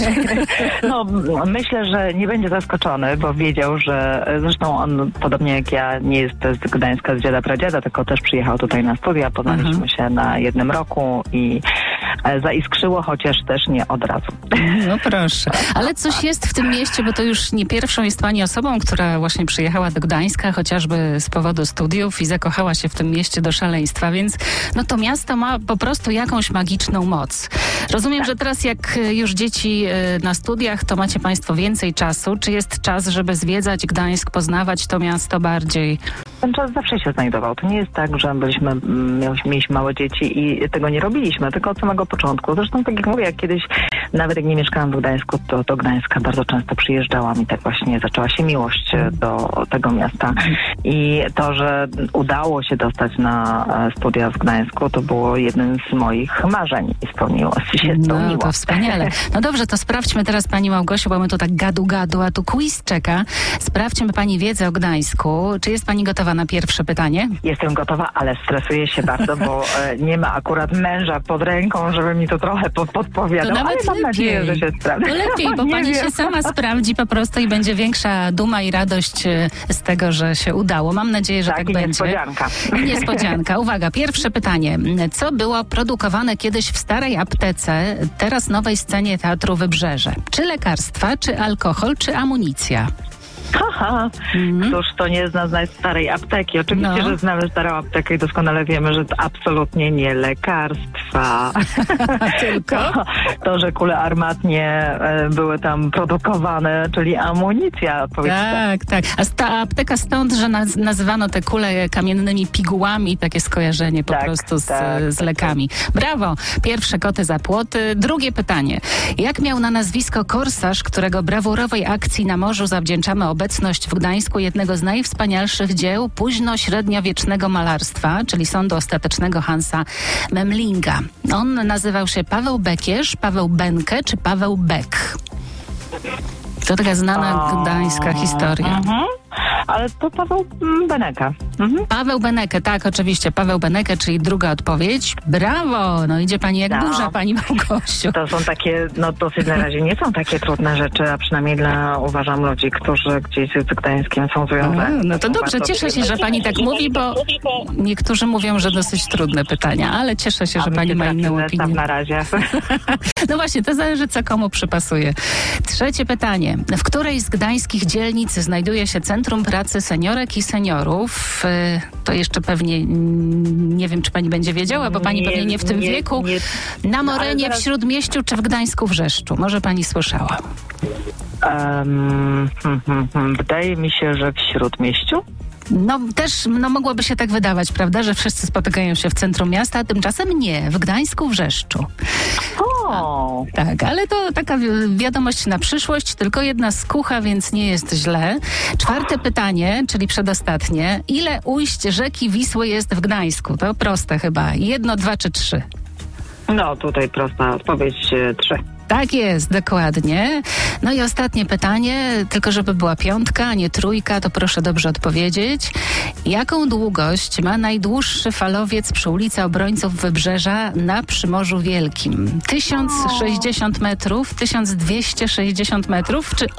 No, myślę, że nie będzie zaskoczony, bo wiedział, że zresztą on, podobnie jak ja, nie jest z Gdańska, z dziada pradziada, tylko też przyjechał tutaj na studia, poznaliśmy się na 1 roku i zaiskrzyło, chociaż też nie od razu. No proszę. Ale coś jest w tym mieście, bo to już nie pierwszą jest pani osobą, która właśnie przyjechała do Gdańska, chociażby z powodu studiów i zakochała się w tym mieście do szaleństwa, więc no to miasto ma po prostu jakąś magiczną moc. Rozumiem, że teraz jak już dzieci na studiach, to macie Państwo więcej czasu. Czy jest czas, żeby zwiedzać Gdańsk, poznawać to miasto bardziej? Ten czas zawsze się znajdował. To nie jest tak, że mieliśmy małe dzieci i tego nie robiliśmy, tylko od samego początku. Zresztą tak jak mówię, jak kiedyś, nawet jak nie mieszkałam w Gdańsku, to do Gdańska bardzo często przyjeżdżałam i tak właśnie zaczęła się miłość do tego miasta. I to, że udało się dostać na studia w Gdańsku, to było jednym z moich marzeń i spełniło. No to wspaniale. No dobrze, to sprawdźmy teraz pani Małgosiu, bo my tu tak gadu, a tu quiz czeka. Sprawdźmy pani wiedzę o Gdańsku. Czy jest pani gotowa na pierwsze pytanie? Jestem gotowa, ale stresuję się bardzo, bo nie ma akurat męża pod ręką, żeby mi to trochę podpowiadał, to nawet ale mam nadzieję, że się sprawdzi. To lepiej, bo pani się sama sprawdzi po prostu i będzie większa duma i radość z tego, że się udało. Mam nadzieję, że tak będzie. Niespodzianka. Uwaga, pierwsze pytanie. Co było produkowane kiedyś w starej aptece, teraz nowej scenie Teatru Wybrzeże? Czy lekarstwa, czy alkohol, czy amunicja? Haha, cóż to nie zna starej apteki. Oczywiście, że znamy starą aptekę i doskonale wiemy, że to absolutnie nie lekarstwa. Tylko? To, że kule armatnie były tam produkowane, czyli amunicja. Tak. A ta apteka stąd, że nazywano te kule kamiennymi pigułami, takie skojarzenie po prostu z lekami. Brawo! Pierwsze koty za płoty. Drugie pytanie. Jak miał na nazwisko korsarz, którego brawurowej akcji na morzu zawdzięczamy obecność w Gdańsku jednego z najwspanialszych dzieł późno-średniowiecznego malarstwa, czyli sądu ostatecznego Hansa Memlinga. On nazywał się Paweł Bekierz, Paweł Benke czy Paweł Bek. To taka znana gdańska historia. Ale to Paweł Beneka. Paweł Beneke, tak, oczywiście. Paweł Beneke, czyli druga odpowiedź. Brawo! No idzie pani jak burza, pani Małgosiu. To są takie, dosyć na razie nie są takie trudne rzeczy, a przynajmniej uważam, ludzi, którzy gdzieś z Gdańskiem są związani. No to dobrze, cieszę się, że pani tak mówi, bo niektórzy mówią, że dosyć trudne pytania, ale cieszę się, że pani ma inną opinię. Na razie. No właśnie, to zależy, co komu przypasuje. Trzecie pytanie. W której z gdańskich dzielnic znajduje się Centrum Pracy Seniorek i Seniorów? To jeszcze pewnie nie wiem, czy pani będzie wiedziała, bo pani pewnie nie w tym wieku. Na Morenie, w Śródmieściu czy w Gdańsku Wrzeszczu? Może pani słyszała? Wydaje mi się, że w Śródmieściu. No też mogłoby się tak wydawać, prawda, że wszyscy spotykają się w centrum miasta, a tymczasem nie, w Gdańsku Wrzeszczu. Tak, ale to taka wiadomość na przyszłość, tylko jedna skucha, więc nie jest źle. Czwarte pytanie, czyli przedostatnie. Ile ujść rzeki Wisły jest w Gdańsku? To proste chyba. 1, 2 czy 3? No tutaj prosta odpowiedź 3. Tak jest, dokładnie. No i ostatnie pytanie, tylko żeby była 5, a nie 3, to proszę dobrze odpowiedzieć. Jaką długość ma najdłuższy falowiec przy ulicy Obrońców Wybrzeża na Przymorzu Wielkim? 1060 metrów, 1260 metrów czy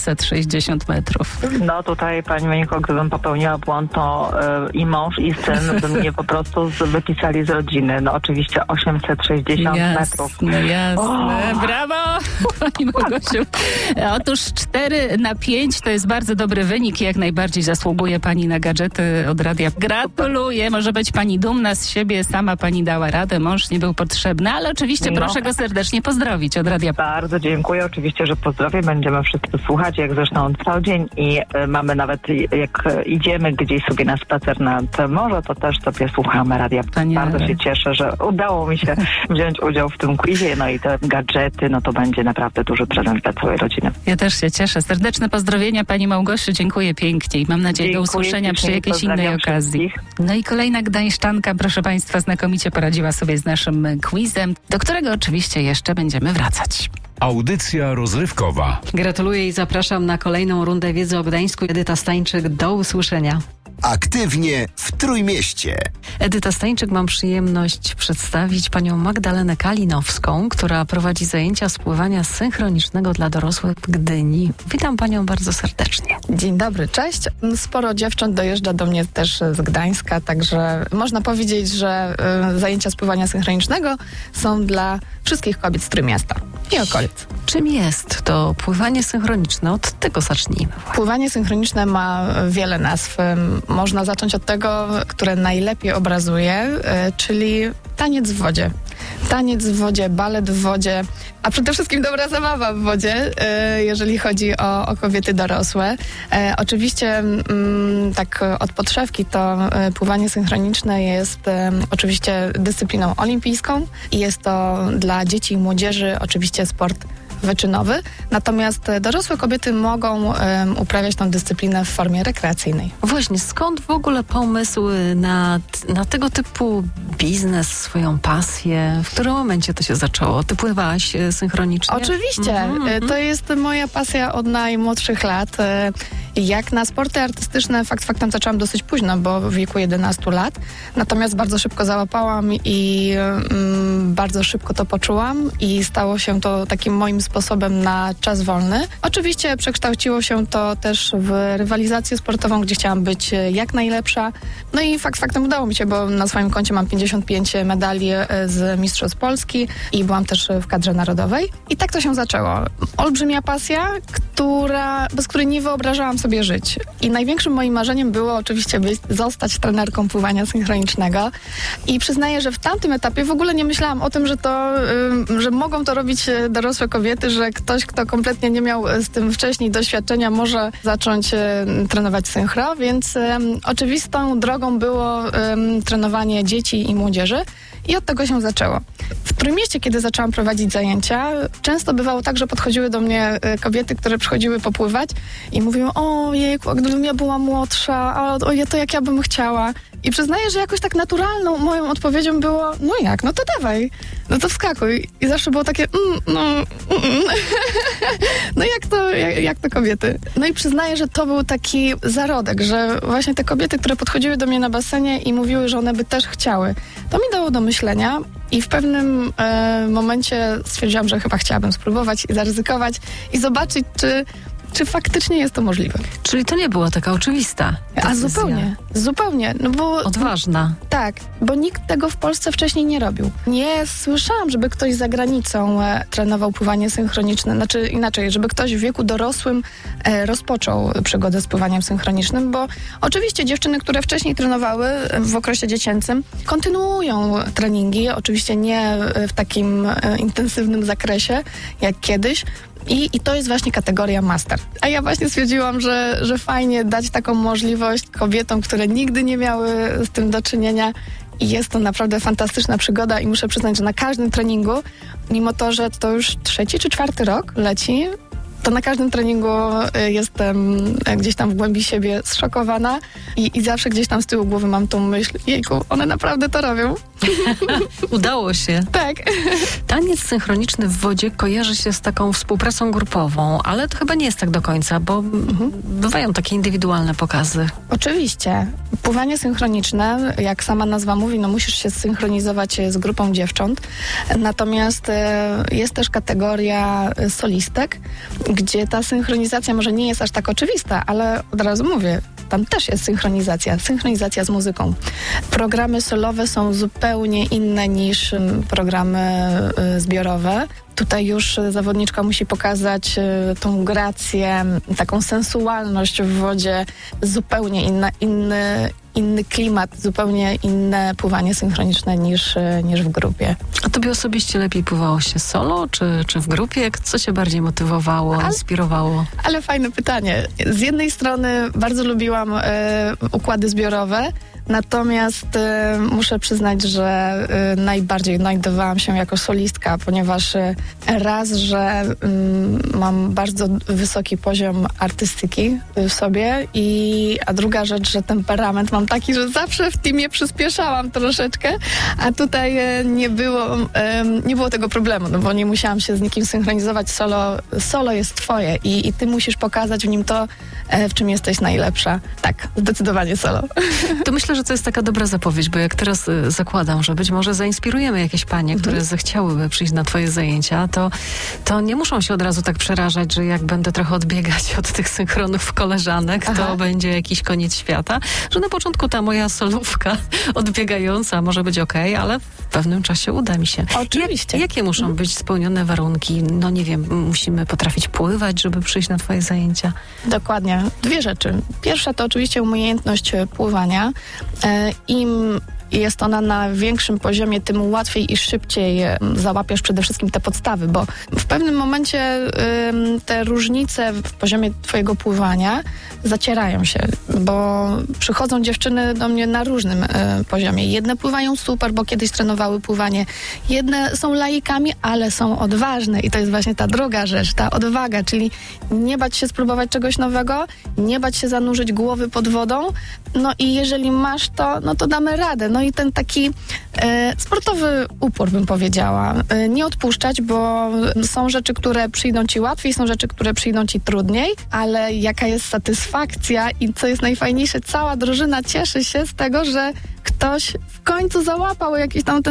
860 metrów? No tutaj pani Moniko, gdybym popełniła błąd, to i mąż, i syn by mnie po prostu wypisali z rodziny. No oczywiście 860 metrów. No jasne, brawo! Pani Małgosiu. Otóż 4/5 to jest bardzo dobry wynik i jak najbardziej zasługuje pani na gadżety od radia. Gratuluję, może być pani dumna z siebie, sama pani dała radę, mąż nie był potrzebny, ale oczywiście proszę go serdecznie pozdrowić od radia. Bardzo dziękuję, oczywiście, że pozdrowię, będziemy wszyscy słuchać, jak zresztą cały dzień i mamy nawet, jak idziemy gdzieś sobie na spacer nad morze, to też sobie słuchamy radia. Bardzo się cieszę, że udało mi się wziąć udział w tym quizie, no i te gadżety, no to będzie naprawdę duży prezent dla całej rodziny. Ja też się cieszę. Serdeczne pozdrowienia pani Małgosiu, dziękuję pięknie i mam nadzieję do usłyszenia przy jakiejś innej okazji. No i kolejna gdańszczanka, proszę państwa, znakomicie poradziła sobie z naszym quizem, do którego oczywiście jeszcze będziemy wracać. Audycja rozrywkowa. Gratuluję i zapraszam na kolejną rundę wiedzy o Gdańsku. Edyta Stańczyk, do usłyszenia. Aktywnie w Trójmieście. Edyta Stańczyk, mam przyjemność przedstawić panią Magdalenę Kalinowską, która prowadzi zajęcia z pływania synchronicznego dla dorosłych w Gdyni. Witam panią bardzo serdecznie. Dzień dobry, cześć. Sporo dziewcząt dojeżdża do mnie też z Gdańska, także można powiedzieć, że zajęcia z pływania synchronicznego są dla wszystkich kobiet z Trójmiasta i okolic. Czym jest to pływanie synchroniczne? Od tego zacznijmy. Pływanie synchroniczne ma wiele nazw. Można zacząć od tego, które najlepiej obrazuje, czyli taniec w wodzie. Taniec w wodzie, balet w wodzie, a przede wszystkim dobra zabawa w wodzie, jeżeli chodzi o kobiety dorosłe. Oczywiście tak od podszewki to pływanie synchroniczne jest oczywiście dyscypliną olimpijską i jest to dla dzieci i młodzieży oczywiście sport wyczynowy, natomiast dorosłe kobiety mogą uprawiać tę dyscyplinę w formie rekreacyjnej. Właśnie, skąd w ogóle pomysł na tego typu biznes, swoją pasję? W którym momencie to się zaczęło? Ty pływałaś synchronicznie? Oczywiście. To jest moja pasja od najmłodszych lat. Jak na sporty artystyczne faktem zaczęłam dosyć późno, bo w wieku 11 lat. Natomiast bardzo szybko załapałam i bardzo szybko to poczułam i stało się to takim moim sposobem na czas wolny. Oczywiście przekształciło się to też w rywalizację sportową, gdzie chciałam być jak najlepsza. No i faktem udało mi się, bo na swoim koncie mam 55 medali z Mistrzostw Polski i byłam też w kadrze narodowej. I tak to się zaczęło. Olbrzymia pasja, bez której nie wyobrażałam sobie żyć. I największym moim marzeniem było oczywiście zostać trenerką pływania synchronicznego. I przyznaję, że w tamtym etapie w ogóle nie myślałam o tym, że mogą to robić dorosłe kobiety, że ktoś, kto kompletnie nie miał z tym wcześniej doświadczenia, może zacząć trenować synchro, więc oczywistą drogą było trenowanie dzieci i młodzieży. I od tego się zaczęło. W Trójmieście, kiedy zaczęłam prowadzić zajęcia, często bywało tak, że podchodziły do mnie kobiety, które przychodziły popływać i mówiły: o jejku, gdybym ja była młodsza, to jak ja bym chciała. I przyznaję, że jakoś tak naturalną moją odpowiedzią było, no jak, no to dawaj, no to wskakuj. I zawsze było takie, no jak to kobiety. No i przyznaję, że to był taki zarodek, że właśnie te kobiety, które podchodziły do mnie na basenie i mówiły, że one by też chciały, to mi dało do myślenia i w pewnym momencie stwierdziłam, że chyba chciałabym spróbować i zaryzykować i zobaczyć, czy faktycznie jest to możliwe. Czyli to nie była taka oczywista decyzja. A zupełnie. No bo, odważna. Tak, bo nikt tego w Polsce wcześniej nie robił. Nie słyszałam, żeby ktoś za granicą trenował pływanie synchroniczne. Znaczy inaczej, żeby ktoś w wieku dorosłym rozpoczął przygodę z pływaniem synchronicznym, bo oczywiście dziewczyny, które wcześniej trenowały w okresie dziecięcym, kontynuują treningi, oczywiście nie w takim intensywnym zakresie jak kiedyś, i to jest właśnie kategoria master. A ja właśnie stwierdziłam, że fajnie dać taką możliwość kobietom, które nigdy nie miały z tym do czynienia. I jest to naprawdę fantastyczna przygoda i muszę przyznać, że na każdym treningu, mimo to, że to już 3. czy 4. rok leci, to na każdym treningu jestem gdzieś tam w głębi siebie zszokowana i zawsze gdzieś tam z tyłu głowy mam tą myśl, jejku, one naprawdę to robią. Udało się. Tak. Taniec synchroniczny w wodzie kojarzy się z taką współpracą grupową, ale to chyba nie jest tak do końca, bo bywają takie indywidualne pokazy. Oczywiście. Pływanie synchroniczne, jak sama nazwa mówi, no musisz się zsynchronizować z grupą dziewcząt. Natomiast jest też kategoria solistek, gdzie ta synchronizacja może nie jest aż tak oczywista, ale od razu mówię, tam też jest synchronizacja z muzyką. Programy solowe są zupełnie inne niż programy zbiorowe. Tutaj już zawodniczka musi pokazać tą grację, taką sensualność w wodzie, zupełnie inny klimat, zupełnie inne pływanie synchroniczne niż w grupie. A tobie osobiście lepiej pływało się solo, czy w grupie? Co cię bardziej motywowało, inspirowało? Ale fajne pytanie. Z jednej strony bardzo lubiłam układy zbiorowe, natomiast muszę przyznać, że najbardziej znajdowałam się jako solistka, ponieważ raz, że mam bardzo wysoki poziom artystyki w sobie a druga rzecz, że temperament mam taki, że zawsze w teamie przyspieszałam troszeczkę, a tutaj nie było tego problemu, no bo nie musiałam się z nikim synchronizować. Solo jest twoje i ty musisz pokazać w nim to, w czym jesteś najlepsza. Tak, zdecydowanie solo. To myślę, że to jest taka dobra zapowiedź, bo jak teraz zakładam, że być może zainspirujemy jakieś panie, które zechciałyby przyjść na twoje zajęcia, to nie muszą się od razu tak przerażać, że jak będę trochę odbiegać od tych synchronów koleżanek, to będzie jakiś koniec świata, że na początku ta moja solówka odbiegająca może być okej, ale w pewnym czasie uda mi się. Oczywiście. Jakie muszą być spełnione warunki? No nie wiem, musimy potrafić pływać, żeby przyjść na twoje zajęcia? Dokładnie. 2 rzeczy. Pierwsza to oczywiście umiejętność pływania. Im jest ona na większym poziomie, tym łatwiej i szybciej załapiesz przede wszystkim te podstawy, bo w pewnym momencie te różnice w poziomie twojego pływania zacierają się, bo przychodzą dziewczyny do mnie na różnym poziomie. Jedne pływają super, bo kiedyś trenowały pływanie. Jedne są laikami, ale są odważne i to jest właśnie ta druga rzecz, ta odwaga, czyli nie bać się spróbować czegoś nowego, nie bać się zanurzyć głowy pod wodą, no i jeżeli masz to, no to damy radę. No i ten taki sportowy upór, bym powiedziała. Nie odpuszczać, bo są rzeczy, które przyjdą ci łatwiej, są rzeczy, które przyjdą ci trudniej, ale jaka jest satysfakcja i co jest najfajniejsze, cała drużyna cieszy się z tego, że ktoś w końcu załapał jakiś tam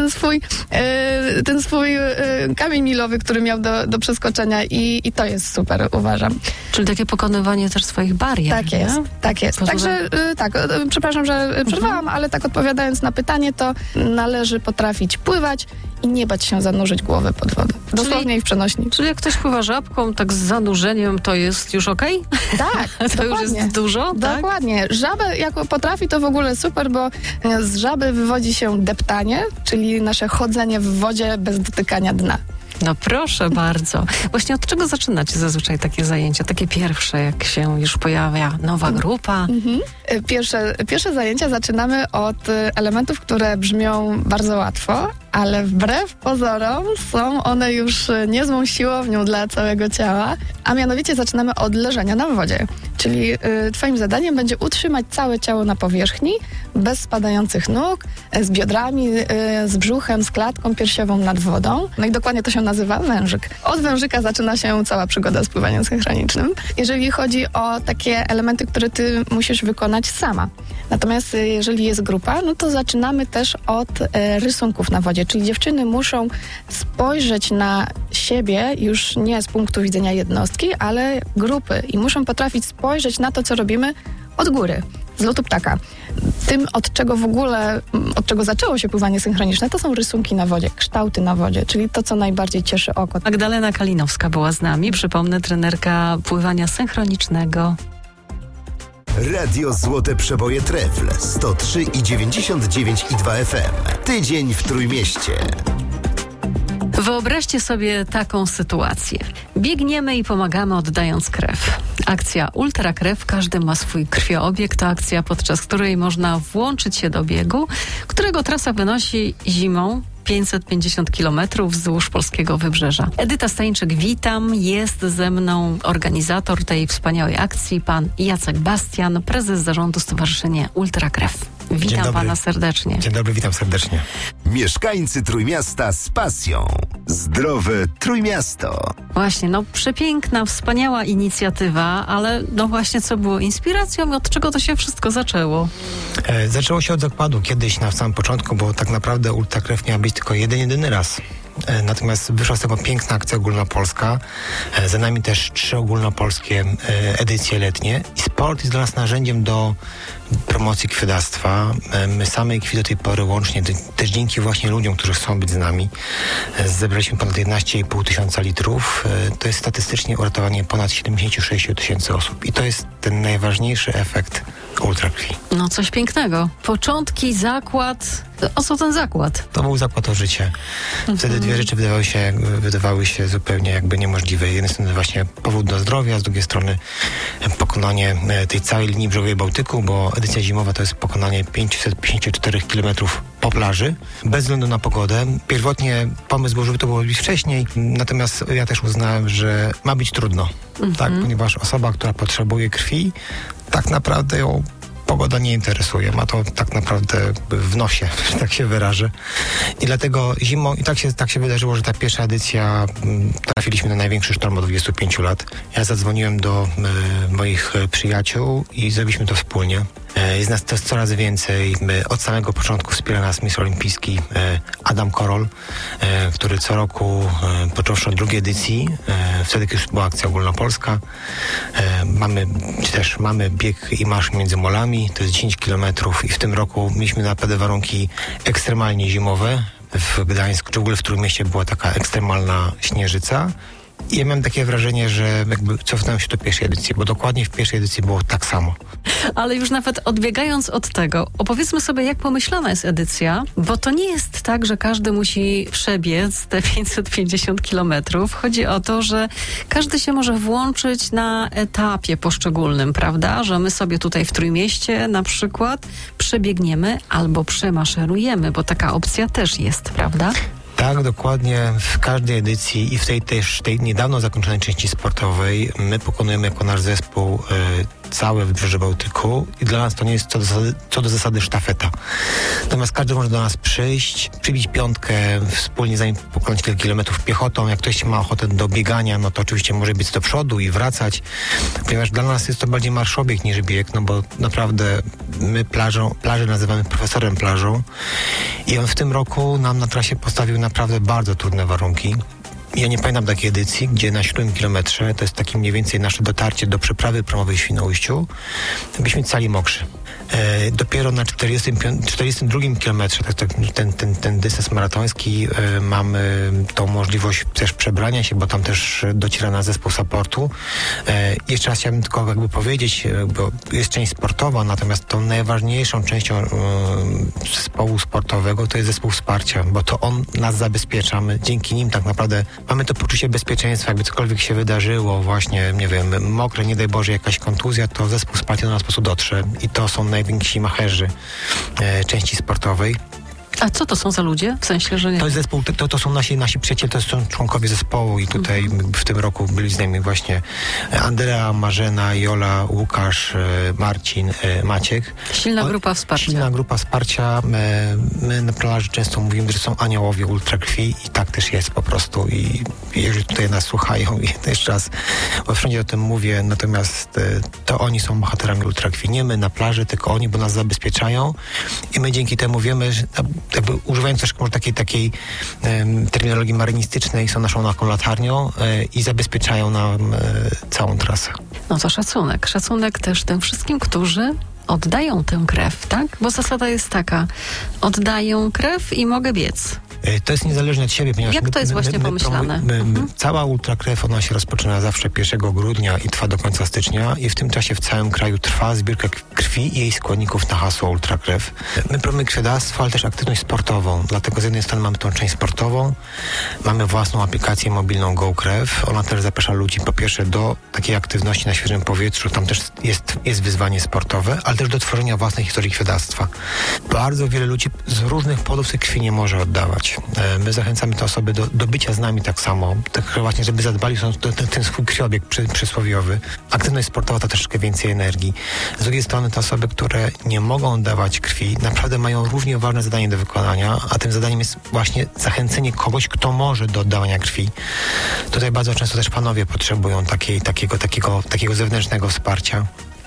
ten swój kamień milowy, który miał do przeskoczenia i to jest super, uważam. Czyli takie pokonywanie też swoich barier. Tak jest. Także przepraszam, że przerwałam, ale tak odpowiadając na pytanie, to należy potrafić pływać i nie bać się zanurzyć głowy pod wodę. Dosłownie i w przenośni. Czyli jak ktoś pływa żabką, tak z zanurzeniem, to jest już okej? Tak, to już jest dużo? Dokładnie. Tak? Żabę jak potrafi, to w ogóle super, bo z żaby wywodzi się deptanie, czyli nasze chodzenie w wodzie bez dotykania dna. No proszę bardzo. Właśnie od czego zaczynacie zazwyczaj takie zajęcia? Takie pierwsze, jak się już pojawia nowa grupa? Pierwsze zajęcia zaczynamy od elementów, które brzmią bardzo łatwo, ale wbrew pozorom są one już niezłą siłownią dla całego ciała, a mianowicie zaczynamy od leżenia na wodzie. Czyli twoim zadaniem będzie utrzymać całe ciało na powierzchni, bez spadających nóg, z biodrami, z brzuchem, z klatką piersiową nad wodą. No i dokładnie to się nazywa wężyk. Od wężyka zaczyna się cała przygoda z pływaniem synchronicznym. Jeżeli chodzi o takie elementy, które ty musisz wykonać sama. Natomiast jeżeli jest grupa, no to zaczynamy też od rysunków na wodzie. Czyli dziewczyny muszą spojrzeć na siebie już nie z punktu widzenia jednostki, ale grupy i muszą potrafić spojrzeć na to, co robimy od góry, z lotu ptaka. Tym, od czego zaczęło się pływanie synchroniczne, to są rysunki na wodzie, kształty na wodzie, czyli to, co najbardziej cieszy oko. Magdalena Kalinowska była z nami, przypomnę, trenerka pływania synchronicznego. Radio Złote Przeboje Trefl 103,99,2 FM. Tydzień w Trójmieście. Wyobraźcie sobie taką sytuację. Biegniemy i pomagamy, oddając krew. Akcja Ultra Krew, każdy ma swój krwioobieg. To akcja, podczas której można włączyć się do biegu, którego trasa wynosi zimą 550 km wzdłuż polskiego wybrzeża. Edyta Stańczyk, witam. Jest ze mną organizator tej wspaniałej akcji, pan Jacek Bastian, prezes zarządu Stowarzyszenia Ultra Krew. Witam pana serdecznie. Dzień dobry, witam serdecznie. Mieszkańcy Trójmiasta z pasją. Zdrowe Trójmiasto. Właśnie, przepiękna, wspaniała inicjatywa, ale właśnie co było inspiracją i od czego to się wszystko zaczęło? Zaczęło się od zakładu kiedyś na samym początku, bo tak naprawdę Ultra Krew miała być tylko jedyny raz. Natomiast wyszła z tego piękna akcja ogólnopolska. Za nami też 3 ogólnopolskie edycje letnie. I sport jest dla nas narzędziem do promocji krwiodawstwa. My samej krwi do tej pory łącznie, też dzięki właśnie ludziom, którzy chcą być z nami, zebraliśmy ponad 11,5 tysiąca litrów. To jest statystycznie uratowanie ponad 76 tysięcy osób. I to jest ten najważniejszy efekt ultrakrwi. Coś pięknego. Początki, zakład. O co ten zakład? To był zakład o życie. Wtedy dwie rzeczy wydawały się zupełnie jakby niemożliwe. Z jednej strony właśnie powód do zdrowia, z drugiej strony pokonanie tej całej linii brzegowej Bałtyku, bo edycja zimowa to jest pokonanie 554 km po plaży, bez względu na pogodę. Pierwotnie pomysł był, żeby to było wcześniej, natomiast ja też uznałem, że ma być trudno, tak, ponieważ osoba, która potrzebuje krwi, tak naprawdę ją pogoda nie interesuje. Ma to tak naprawdę w nosie, że tak się wyrażę. I dlatego zimą, i tak się wydarzyło, że ta pierwsza edycja trafiliśmy na największy sztorm od 25 lat. Ja zadzwoniłem do moich przyjaciół i zrobiliśmy to wspólnie. Jest nas też coraz więcej. Od samego początku wspiera nas mistrz olimpijski Adam Korol, który co roku, począwszy od drugiej edycji, wtedy już była akcja ogólnopolska, mamy bieg i marsz między molami, to jest 10 kilometrów i w tym roku mieliśmy naprawdę warunki ekstremalnie zimowe. W Gdańsku, czy w ogóle w Trójmieście była taka ekstremalna śnieżyca. I ja miałem takie wrażenie, że jakby cofnąłem się do pierwszej edycji, bo dokładnie w pierwszej edycji było tak samo. Ale już nawet odbiegając od tego, opowiedzmy sobie, jak pomyślana jest edycja, bo to nie jest tak, że każdy musi przebiec te 550 kilometrów. Chodzi o to, że każdy się może włączyć na etapie poszczególnym, prawda? Że my sobie tutaj w Trójmieście na przykład przebiegniemy albo przemaszerujemy, bo taka opcja też jest, prawda? Tak, dokładnie. W każdej edycji i w tej niedawno zakończonej części sportowej my pokonujemy jako nasz zespół całe wybrzeże Bałtyku i dla nas to nie jest co do zasady sztafeta. Natomiast każdy może do nas przyjść, przybić piątkę, wspólnie z nami pokonać kilka kilometrów piechotą. Jak ktoś ma ochotę do biegania, no to oczywiście może biec do przodu i wracać, ponieważ dla nas jest to bardziej marszobieg niż bieg, no bo naprawdę my plażę nazywamy profesorem plażą i on w tym roku nam na trasie postawił naprawdę bardzo trudne warunki. Ja nie pamiętam takiej edycji, gdzie na 7 kilometrze, to jest takie mniej więcej nasze dotarcie do przeprawy promowej w Świnoujściu, byliśmy cali mokrzy. Dopiero na 42 kilometrze, ten dystans maratoński, mamy tą możliwość też przebrania się, bo tam też dociera na zespół supportu. Jeszcze raz chciałbym tylko powiedzieć, bo jest część sportowa, natomiast tą najważniejszą częścią zespołu sportowego to jest zespół wsparcia, bo to on nas zabezpiecza. My dzięki nim tak naprawdę mamy to poczucie bezpieczeństwa, jakby cokolwiek się wydarzyło, właśnie, nie wiem, mokre, nie daj Boże, jakaś kontuzja, to zespół wsparcia do nas po prostu dotrze i to są najwięksi macherzy części sportowej. A co to są za ludzie? W sensie, że nie... To jest zespół, to są nasi przyjaciele, to są członkowie zespołu i tutaj w tym roku byli z nami właśnie Andrea, Marzena, Jola, Łukasz, Marcin, Maciek. Silna grupa wsparcia. Silna grupa wsparcia. My na plaży często mówimy, że są aniołowie ultrakrwi i tak też jest po prostu. I jeżeli tutaj nas słuchają, i jeszcze raz, bo wszędzie o tym mówię, natomiast to oni są bohaterami ultrakrwi. Nie my na plaży, tylko oni, bo nas zabezpieczają i my dzięki temu wiemy, że jakby używając też może takiej terminologii marynistycznej, są naszą latarnią i zabezpieczają nam całą trasę. No to szacunek. Szacunek też tym wszystkim, którzy oddają tę krew, tak? Bo zasada jest taka, oddają krew i mogę biec. To jest niezależne od siebie, ponieważ... Jak to jest właśnie pomyślane? Cała ultrakrew, ona się rozpoczyna zawsze 1 grudnia i trwa do końca stycznia i w tym czasie w całym kraju trwa zbiórka krwi i jej składników na hasło ultrakrew. My promujemy krwiodawstwo, ale też aktywność sportową, dlatego z jednej strony mamy tą część sportową, mamy własną aplikację mobilną GoKrew, ona też zaprasza ludzi po pierwsze do takiej aktywności na świeżym powietrzu, tam też jest wyzwanie sportowe, ale też do tworzenia własnej historii krwiodawstwa. Bardzo wiele ludzi z różnych powodów tej krwi nie może oddawać. My zachęcamy te osoby do bycia z nami tak samo, tak właśnie, żeby zadbali o ten swój krwiobieg przysłowiowy. Aktywność sportowa to troszeczkę więcej energii. Z drugiej strony te osoby, które nie mogą dawać krwi, naprawdę mają równie ważne zadanie do wykonania, a tym zadaniem jest właśnie zachęcenie kogoś, kto może do oddawania krwi. Tutaj bardzo często też panowie potrzebują takiego zewnętrznego wsparcia.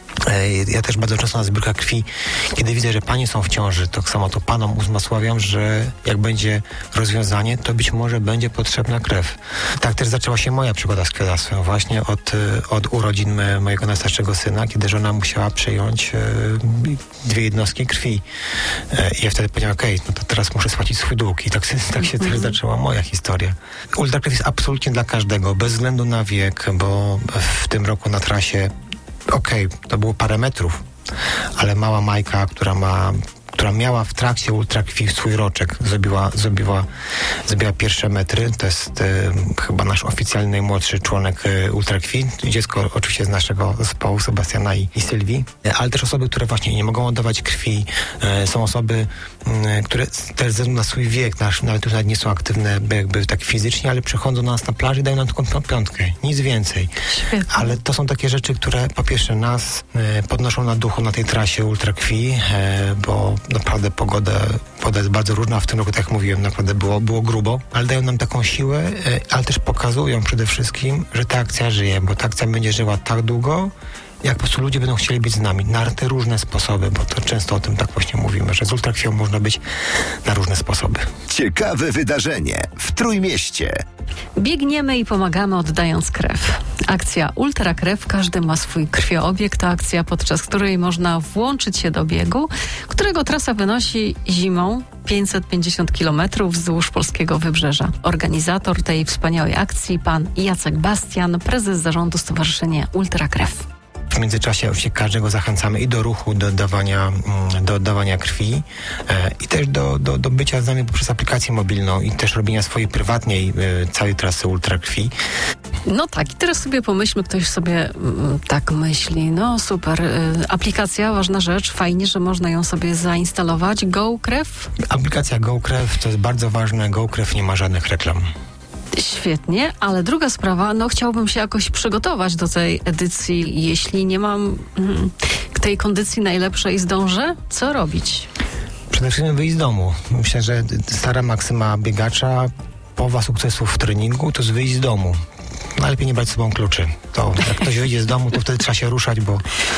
Ja też bardzo często na zbiórkach krwi, kiedy widzę, że panie są w ciąży, to samo to panom uzmysławiam, że jak będzie rozwiązanie, to być może będzie potrzebna krew. Tak też zaczęła się moja przygoda z krwiodawstwem właśnie od urodzin mojego najstarszego syna, kiedy żona musiała przyjąć 2 jednostki krwi. I ja wtedy powiedziałem, no to teraz muszę spłacić swój dług. I tak się też zaczęła moja historia. Ultrakrew jest absolutnie dla każdego, bez względu na wiek, bo w tym roku na trasie to było parę metrów, ale mała Majka, która miała w trakcie ultrakrwi swój roczek, zrobiła pierwsze metry. To jest chyba nasz oficjalny najmłodszy członek ultrakrwi. Dziecko oczywiście z naszego zespołu, Sebastiana i Sylwii, ale też osoby, które właśnie nie mogą oddawać krwi. Są osoby, które też ze względu na swój wiek, nawet nie są aktywne jakby tak fizycznie, ale przychodzą do nas na plaży i dają nam taką piątkę. Nic więcej. Świetnie. Ale to są takie rzeczy, które po pierwsze nas podnoszą na duchu na tej trasie ultrakrwi, bo naprawdę pogoda jest bardzo różna. W tym roku, tak jak mówiłem, naprawdę było grubo, ale dają nam taką siłę, ale też pokazują przede wszystkim, że ta akcja żyje, bo ta akcja będzie żyła tak długo, jak po prostu ludzie będą chcieli być z nami na te różne sposoby, bo to często o tym tak właśnie mówimy, że z ultrakrwią można być na różne sposoby. Ciekawe wydarzenie w Trójmieście. Biegniemy i pomagamy, oddając krew. Akcja Ultrakrew, każdy ma swój krwioobieg. To akcja, podczas której można włączyć się do biegu, którego trasa wynosi zimą 550 km wzdłuż polskiego wybrzeża. Organizator tej wspaniałej akcji, pan Jacek Bastian, prezes zarządu Stowarzyszenia Ultrakrew. W międzyczasie oczywiście każdego zachęcamy i do ruchu, do oddawania krwi i też do bycia z nami poprzez aplikację mobilną i też robienia swojej prywatnej całej trasy ultrakrwi. No tak, i teraz sobie pomyślmy, ktoś sobie tak myśli, no super, aplikacja, ważna rzecz, fajnie, że można ją sobie zainstalować. GoKrew? Aplikacja GoKrew to jest bardzo ważne, GoKrew nie ma żadnych reklam. Świetnie, ale druga sprawa, chciałbym się jakoś przygotować do tej edycji, jeśli nie mam tej kondycji najlepszej, zdążę, co robić? Przede wszystkim wyjść z domu. Myślę, że stara maksyma biegacza, połowa sukcesów w treningu to jest wyjść z domu. Najlepiej nie brać z sobą kluczy. To jak ktoś wyjdzie z domu, to wtedy trzeba się ruszać, bo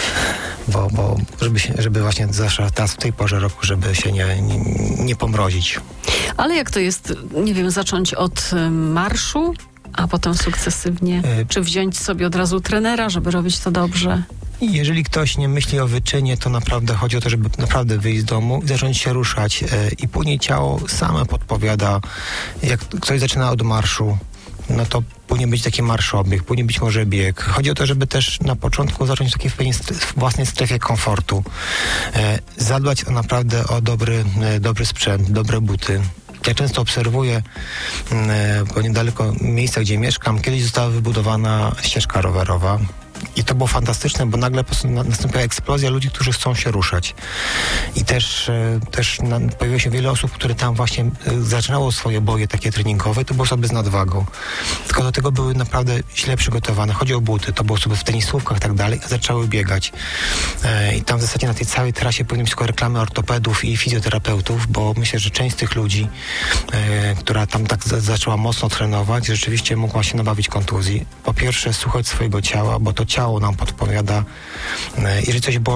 żeby właśnie zawsze teraz w tej porze roku, żeby się nie pomrozić. Ale jak to jest, nie wiem, zacząć od marszu, a potem sukcesywnie, czy wziąć sobie od razu trenera, żeby robić to dobrze? Jeżeli ktoś nie myśli o wyczynie, to naprawdę chodzi o to, żeby naprawdę wyjść z domu i zacząć się ruszać i później ciało same podpowiada, jak ktoś zaczyna od marszu, no to powinien być taki marszobieg, powinien być może bieg. Chodzi o to, żeby też na początku zacząć w takiej własnej strefie komfortu. Zadbać naprawdę o dobry sprzęt, dobre buty. Ja często obserwuję, bo niedaleko miejsca, gdzie mieszkam, kiedyś została wybudowana ścieżka rowerowa. I to było fantastyczne, bo nagle po prostu nastąpiła eksplozja ludzi, którzy chcą się ruszać. I też pojawiło się wiele osób, które tam właśnie zaczynało swoje boje takie treningowe, to były osoby z nadwagą. Tylko do tego były naprawdę źle przygotowane. Chodzi o buty, to były osoby w tenisówkach i tak dalej, a zaczęły biegać. I tam w zasadzie na tej całej trasie powinny być tylko reklamy ortopedów i fizjoterapeutów, bo myślę, że część z tych ludzi, która tam tak zaczęła mocno trenować, rzeczywiście mogła się nabawić kontuzji. Po pierwsze, słuchać swojego ciała, bo to ciało nam podpowiada, jeżeli coś boli,